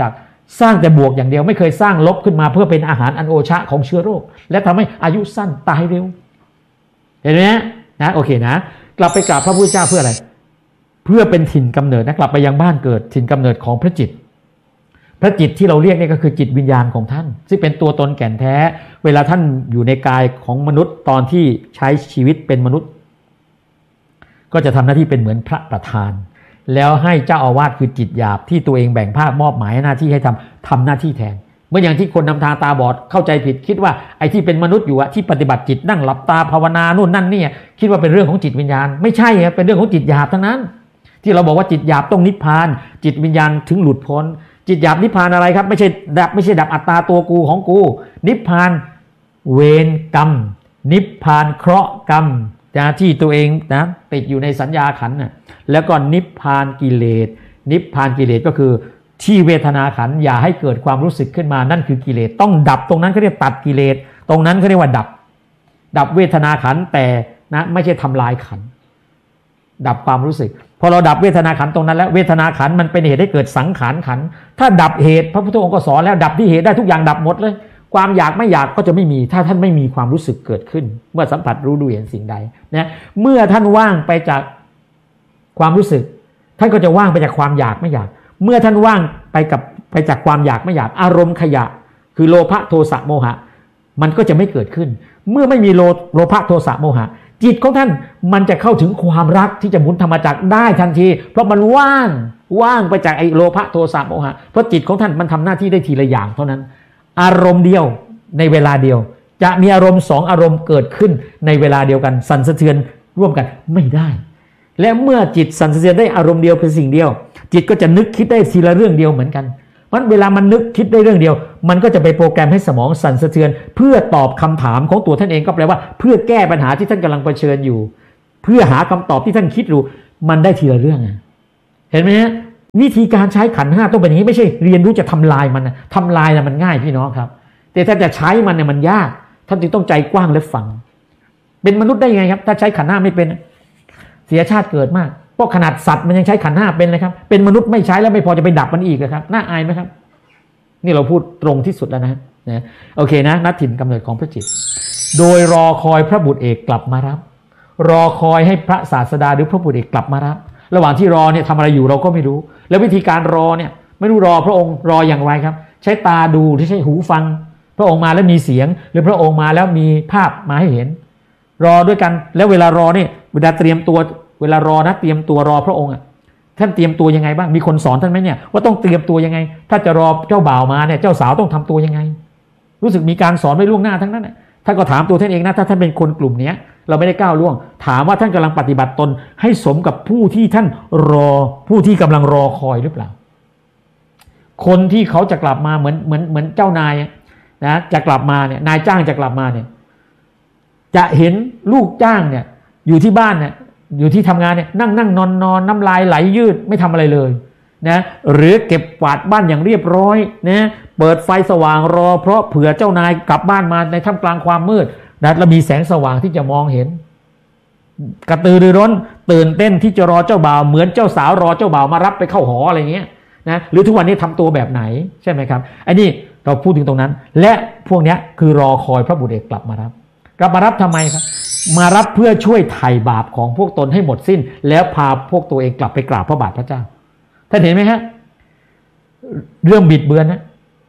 สร้างแต่บวกอย่างเดียวไม่เคยสร้างลบขึ้นมาเพื่อเป็นอาหารอันโอชะของเชื้อโรคและทำให้อายุสั้นตายเร็วเห็นไหมนะโอเคนะกลับไปกราบพระพุทธเจ้าเพื่ออะไรเพื่อเป็นถิ่นกำเนิดนะกลับไปยังบ้านเกิดถิ่นกำเนิดของพระจิตพระจิตที่เราเรียกนี่ก็คือจิตวิญญาณของท่านซึ่งเป็นตัวตนแก่นแท้เวลาท่านอยู่ในกายของมนุษย์ตอนที่ใช้ชีวิตเป็นมนุษย์ก็จะทำหน้าที่เป็นเหมือนพระประธานแล้วให้เจ้าอาวาสคือจิตหยาบที่ตัวเองแบ่งภาคมอบหมายหน้าที่ให้ทำหน้าที่แทนเมื่ออย่างที่คนนำทางตาบอดเข้าใจผิดคิดว่าไอ้ที่เป็นมนุษย์อยู่อะที่ปฏิบัติจิตนั่งหลับตาภาวนานู่นนั่นนี่คิดว่าเป็นเรื่องของจิตวิญญาณไม่ใช่ครับเป็นเรื่องของจิตหยาบทั้งนั้นที่เราบอกว่าจิตหยาบต้องนิพพานจิตวิญญาณถึงหลุดพ้นจิตหยาบนิพพานอะไรครับไม่ใช่ดับอัตตาตัวกูของกูนิพพานเวรกรรมนิพพานเคราะห์กรรมที่ตัวเองนะติดอยู่ในสัญญาขันธ์น่ะแล้วก็นิพพานกิเลสนิพพานกิเลสก็คือที่เวทนาขันธ์อย่าให้เกิดความรู้สึกขึ้นมานั่นคือกิเลสต้องดับตรงนั้นเขาเรียกตัดกิเลสตรงนั้นเขาเรียกว่าดับเวทนาขันธ์แต่นะไม่ใช่ทำลายขันธ์ดับความรู้สึกพอเราดับเวทนาขันธ์ตรงนั้นแล้วเวทนาขันธ์มันเป็นเหตุให้เกิดสังขารขันธ์ถ้าดับเหตุพระพุทธองค์ก็สอนแล้วดับที่เหตุได้ทุกอย่างดับหมดเลยความอยากไม่อยากก็จะไม่มีถ้าท่านไม่มีความรู้สึกเกิดขึ้นเมื่อสัมผัสรู้ดูเห็นสิ่งใดนะเมื่อท่านว่างไปจากความรู้สึกท่านก็จะว่างไปจากความอยากไม่อยากเมื่อท่านว่างไปจากความอยากไม่อยากอารมณ์ขยะคือโลภะโทสะโมหะมันก็จะไม่เกิดขึ้นเมื่อไม่มีโลภะโทสะโมหะจิตของท่านมันจะเข้าถึงความรักที่จะหมุนธรรมจักรได้ทันทีเพราะมันว่างไปจากไอ้โลภะโทสะโมหะเพราะจิตของท่านมันทำหน้าที่ได้ทีละอย่างเท่านั้นอารมณ์เดียวในเวลาเดียวจะมีอารมณ์2อารมณ์เกิดขึ้นในเวลาเดียวกันสั่นสะเทือนร่วมกันไม่ได้และเมื่อจิตสั่นสะเทือนได้อารมณ์เดียวเป็นสิ่งเดียวจิตก็จะนึกคิดได้ทีละเรื่องเดียวเหมือนกันเพราะเวลามันนึกคิดได้เรื่องเดียวมันก็จะไปโปรแกรมให้สมองสั่นสะเทือนเพื่อตอบคำถามของตัวท่านเองก็แปลว่าเพื่อแก้ปัญหาที่ท่านกำลังเผชิญอยู่เพื่อหาคำตอบที่ท่านคิดอยู่มันได้ทีละเรื่องเห็นไหมฮะวิธีการใช้ขันธ์5ต้องเป็นอย่างนี้ไม่ใช่เรียนรู้จะทำลายมันนะทำลายนะมันง่ายพี่น้องครับแต่ถ้าจะใช้มันเนี่ยมันยากท่านจึงต้องใจกว้างและฟังเป็นมนุษย์ได้ยังไงครับถ้าใช้ขันธ์5ไม่เป็นเสียชาติเกิดมากเพราะขนาดสัตว์มันยังใช้ขันธ์5เป็นเลยครับเป็นมนุษย์ไม่ใช้แล้วไม่พอจะไปดับมันอีกครับน่าอายไหมครับนี่เราพูดตรงที่สุดแล้วนะโอเคนะนัดถิ่นกำเนิดของพระจิตโดยรอคอยพระบุตรเอกกลับมารับรอคอยให้พระศาสดาหรือพระบุตรเอกกลับมารับระหว่างที่รอเนี่ยทำอะไรอยู่เราก็ไม่รู้แล้ววิธีการรอเนี่ยไม่รู้รอพระองค์รออย่างไรครับใช้ตาดูหรือใช้หูฟังพระองค์มาแล้วมีเสียงหรือพระองค์มาแล้วมีภาพมาให้เห็นรอด้วยกันแล้วเวลารอเนี่ยเวลาเตรียมตัวเวลารอนะเตรียมตัวรอพระองค์ท่านเตรียมตัวยังไงบ้างมีคนสอนท่านไหมเนี่ยว่าต้องเตรียมตัวยังไงถ้าจะรอเจ้าบ่าวมาเนี่ยเจ้าสาวต้องทำตัวยังไงรู้สึกมีการสอนไว้ล่วงหน้าทั้งนั้นท่านก็ถามตัวท่านเองนะถ้าท่านเป็นคนกลุ่มนี้เราไม่ได้ก้าวล่วงถามว่าท่านกำลังปฏิบัติตนให้สมกับผู้ที่ท่านรอผู้ที่กำลังรอคอยหรือเปล่าคนที่เขาจะกลับมาเหมือนเจ้านายนะจะกลับมาเนี่ยนายจ้างจะกลับมาเนี่ยจะเห็นลูกจ้างเนี่ยอยู่ที่บ้านเนี่ยอยู่ที่ทำงานเนี่ยนั่งนอนน้ำลายไหลยืดไม่ทำอะไรเลยนะหรือเก็บกวาดบ้านอย่างเรียบร้อยนะเปิดไฟสว่างรอเพราะเผื่อเจ้านายกลับบ้านมาในท่ามกลางความมืดนะแล้วมีแสงสว่างที่จะมองเห็นกระตือรือร้นตื่นเต้นที่จะรอเจ้าบ่าวเหมือนเจ้าสาวรอเจ้าบ่าวมารับไปเข้าหออะไรเงี้ยนะหรือทุกวันนี้ทำตัวแบบไหนใช่ไหมครับไอ้นี่เราพูดถึงตรงนั้นและพวกนี้คือรอคอยพระบุตรเอกกลับมารับทำไมครับมารับเพื่อช่วยไถ่บาปของพวกตนให้หมดสิ้นแล้วพาพวกตัวเองกลับไปกราบพระบาทพระเจ้าท่านเห็นไหมฮะเรื่องบิดเบือนนะ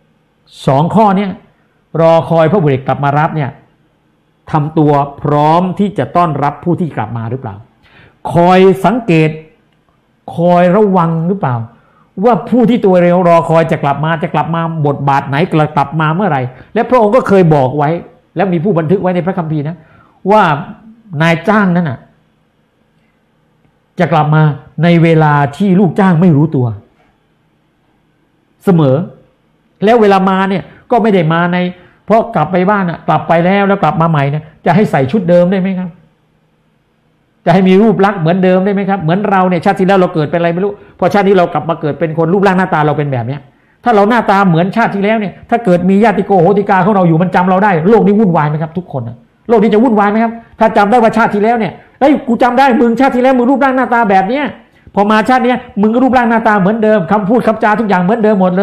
2ข้อนี้รอคอยพระบุตรเอกกลับมารับเนี่ยทำตัวพร้อมที่จะต้อนรับผู้ที่กลับมาหรือเปล่าคอยสังเกตคอยระวังหรือเปล่าว่าผู้ที่ตัวเร็วรอคอยจะกลับมาบทบาทไหนกลับมาเมื่อไหร่และพระองค์ก็เคยบอกไว้แล้วมีผู้บันทึกไว้ในพระคัมภีร์นะว่านายจ้างนั้นน่ะจะกลับมาในเวลาที่ลูกจ้างไม่รู้ตัวเสมอแล้วเวลามาเนี่ยก็ไม่ได้มาในเพราะกลับไปบ้านกลับไปแล้วกลับมาใหม่เนี่ยจะให้ใส่ชุดเดิมได้ไหมครับจะให้มีรูปลักษณ์เหมือนเดิมได้ไหมครับเหมือนเราเนี่ยชาติที่แล้วเราเกิดเป็นอะไรไม่รู้พอชาตินี้เรากลับมาเกิดเป็นคนรูปร่างหน้าตาเราเป็นแบบเนี้ยถ้าเราหน้าตาเหมือนชาติที่แล้วเนี่ยถ้าเกิดมีญาติโกโหติกาของเราอยู่มันจำเราได้โลกนี้วุ่นวายไหมครับทุกคนโลกนี้จะวุ่นวายไหมครับถ้าจำได้ว่าชาติที่แล้วเนี่ยเฮ้ยกูจำได้มึงชาติที่แล้วมึงรูปร่างหน้าตาแบบเนี้ยพอมาชาตินี้มึงก็รูปร่างหน้าตาเหมือนเดิมคำพูดคำจาทุกอย่างเหมือนเดิมหมดเลย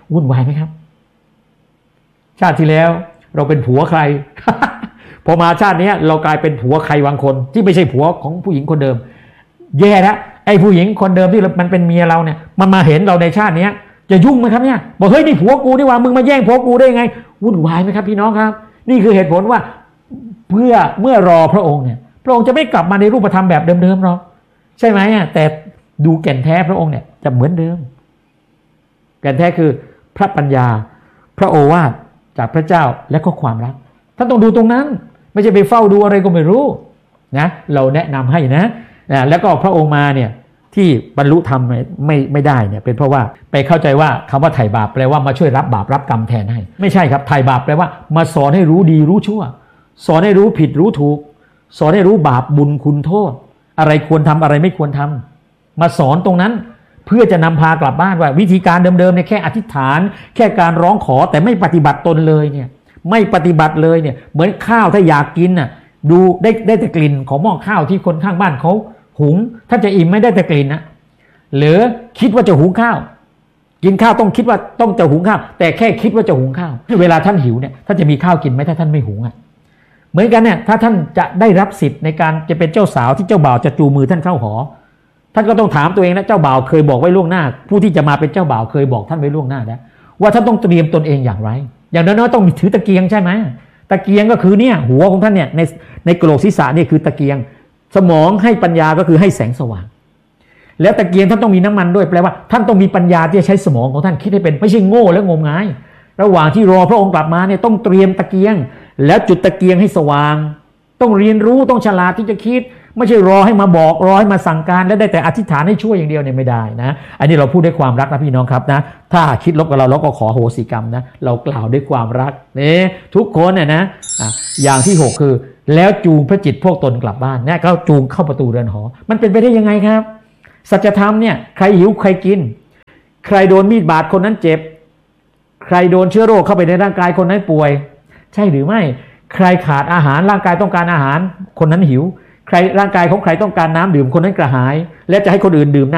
วุ่นวายไหมครับ ชาติที่แล้วเราเป็นผัวใคร พอมาชาตินี้เรากลายเป็นผัวใครบางคนที่ไม่ใช่ผัวของผู้หญิงคนเดิมแย่แล้วไอ้ผู้หญิงคนเดิมที่มันเป็นเมียเราเนี่ยมันมาเห็นเราในชาตินี้จะยุ่งไหมครับเนี่ยบอกเฮ้ยนี่ผัวกูนี่ว่ามึงมาแย่งผัวกูได้ไงวุ่นวายไหมครับพี่น้องครับนี่คือเหตุผลว่าเมื่อรอพระองค์เนี่ยพระองค์จะไม่กลับมาในรูปธรรมแบบเดิมๆหรอกใช่ไหมแต่ดูแก่นแท้พระองค์เนี่ยจะเหมือนเดิมแก่นแท้คือพระปัญญาพระโอวาทจากพระเจ้าและก็ความรักท่านต้องดูตรงนั้นไม่ใช่ไปเฝ้าดูอะไรก็ไม่รู้นะเราแนะนำให้นะแล้วก็พระองค์มาเนี่ยที่บรรลุธรรมไม่ได้เนี่ยเป็นเพราะว่าไปเข้าใจว่าคำว่าไถ่บาปแปลว่ามาช่วยรับบาปรับกรรมแทนให้ไม่ใช่ครับไถ่บาปแปลว่ามาสอนให้รู้ดีรู้ชั่วสอนให้รู้ผิดรู้ถูกสอนให้รู้บาปบุญคุณโทษอะไรควรทำอะไรไม่ควรทำมาสอนตรงนั้นเพื่อจะนำพากลับบ้านว่าวิธีการเดิมๆเนี่ยแค่อธิษฐานแค่การร้องขอแต่ไม่ปฏิบัติตนเลยเนี่ยไม่ปฏิบัติเลยเนี่ยเหมือนข้าวถ้าอยากกินน่ะดูได้แต่กลิ่นของหม้อข้าวที่คนข้างบ้านเขาหุงถ้าจะอิ่มไม่ได้แต่กลิ่นนะหรือคิดว่าจะหุงข้าวกินข้าวต้องคิดว่าต้องจะหุงข้าวแต่แค่คิดว่าจะหุงข้าวเวลาท่านหิวเนี่ยท่านจะมีข้าวกินไหมถ้าท่านไม่หุงอ่ะเหมือนกันเนี่ยถ้าท่านจะได้รับสิทธิ์ในการจะเป็นเจ้าสาวที่เจ้าบ่าวจะจูงมือท่านเข้าหอท่านก็ต้องถามตัวเองนะเจ้าบ่าวเคยบอกไว้ล่วงหน้าผู้ที่จะมาเป็นเจ้าบ่าวเคยบอกท่านไว้ล่วงหน้าแล้วว่าท่านต้องเตรียมตนเองอย่างไรอย่างน้อยๆต้องมีถือตะเกียงใช่ไหมตะเกียงก็คือเนี่ยหัวของท่านเนี่ยในกระโหลกศีรษะนี่คือตะเกียงสมองให้ปัญญาก็คือให้แสงสว่างแล้วตะเกียงท่านต้องมีน้ำมันด้วยแปลว่าท่านต้องมีปัญญาที่จะใช้สมองของท่านคิดให้เป็นไม่ใช่โง่และงมงายระหว่างที่รอพระองค์กลับมาเนี่ยต้องเตรียมตะเกียงแล้วจุดตะเกียงให้สว่างต้องเรียนรู้ต้องฉลาดที่จะคิดไม่ใช่รอให้มาบอกรอให้มาสั่งการและได้แต่อธิษฐานให้ช่วยอย่างเดียวเนี่ยไม่ได้นะอันนี้เราพูดด้วยความรักนะพี่น้องครับนะถ้าคิดลบกับเราก็ขอโหสิกรรมนะเรากล่าวด้วยความรักนี่ทุกคนเนี่ยนะอย่างที่6คือแล้วจูงพระจิตพวกตนกลับบ้านเนี่ยก็จูงเข้าประตูเรือนหอมันเป็นไปได้ยังไงครับสัจธรรมเนี่ยใครหิวใครกินใครโดนมีดบาดคนนั้นเจ็บใครโดนเชื้อโรคเข้าไปในร่างกายคนนั้นป่วยใช่หรือไม่ใครขาดอาหารร่างกายต้องการอาหารคนนั้นหิวใครร่างกายของใครต้องการน้ำดื่มคนนั้นกระหายและจะให้คนอื่นดื่มน้ำ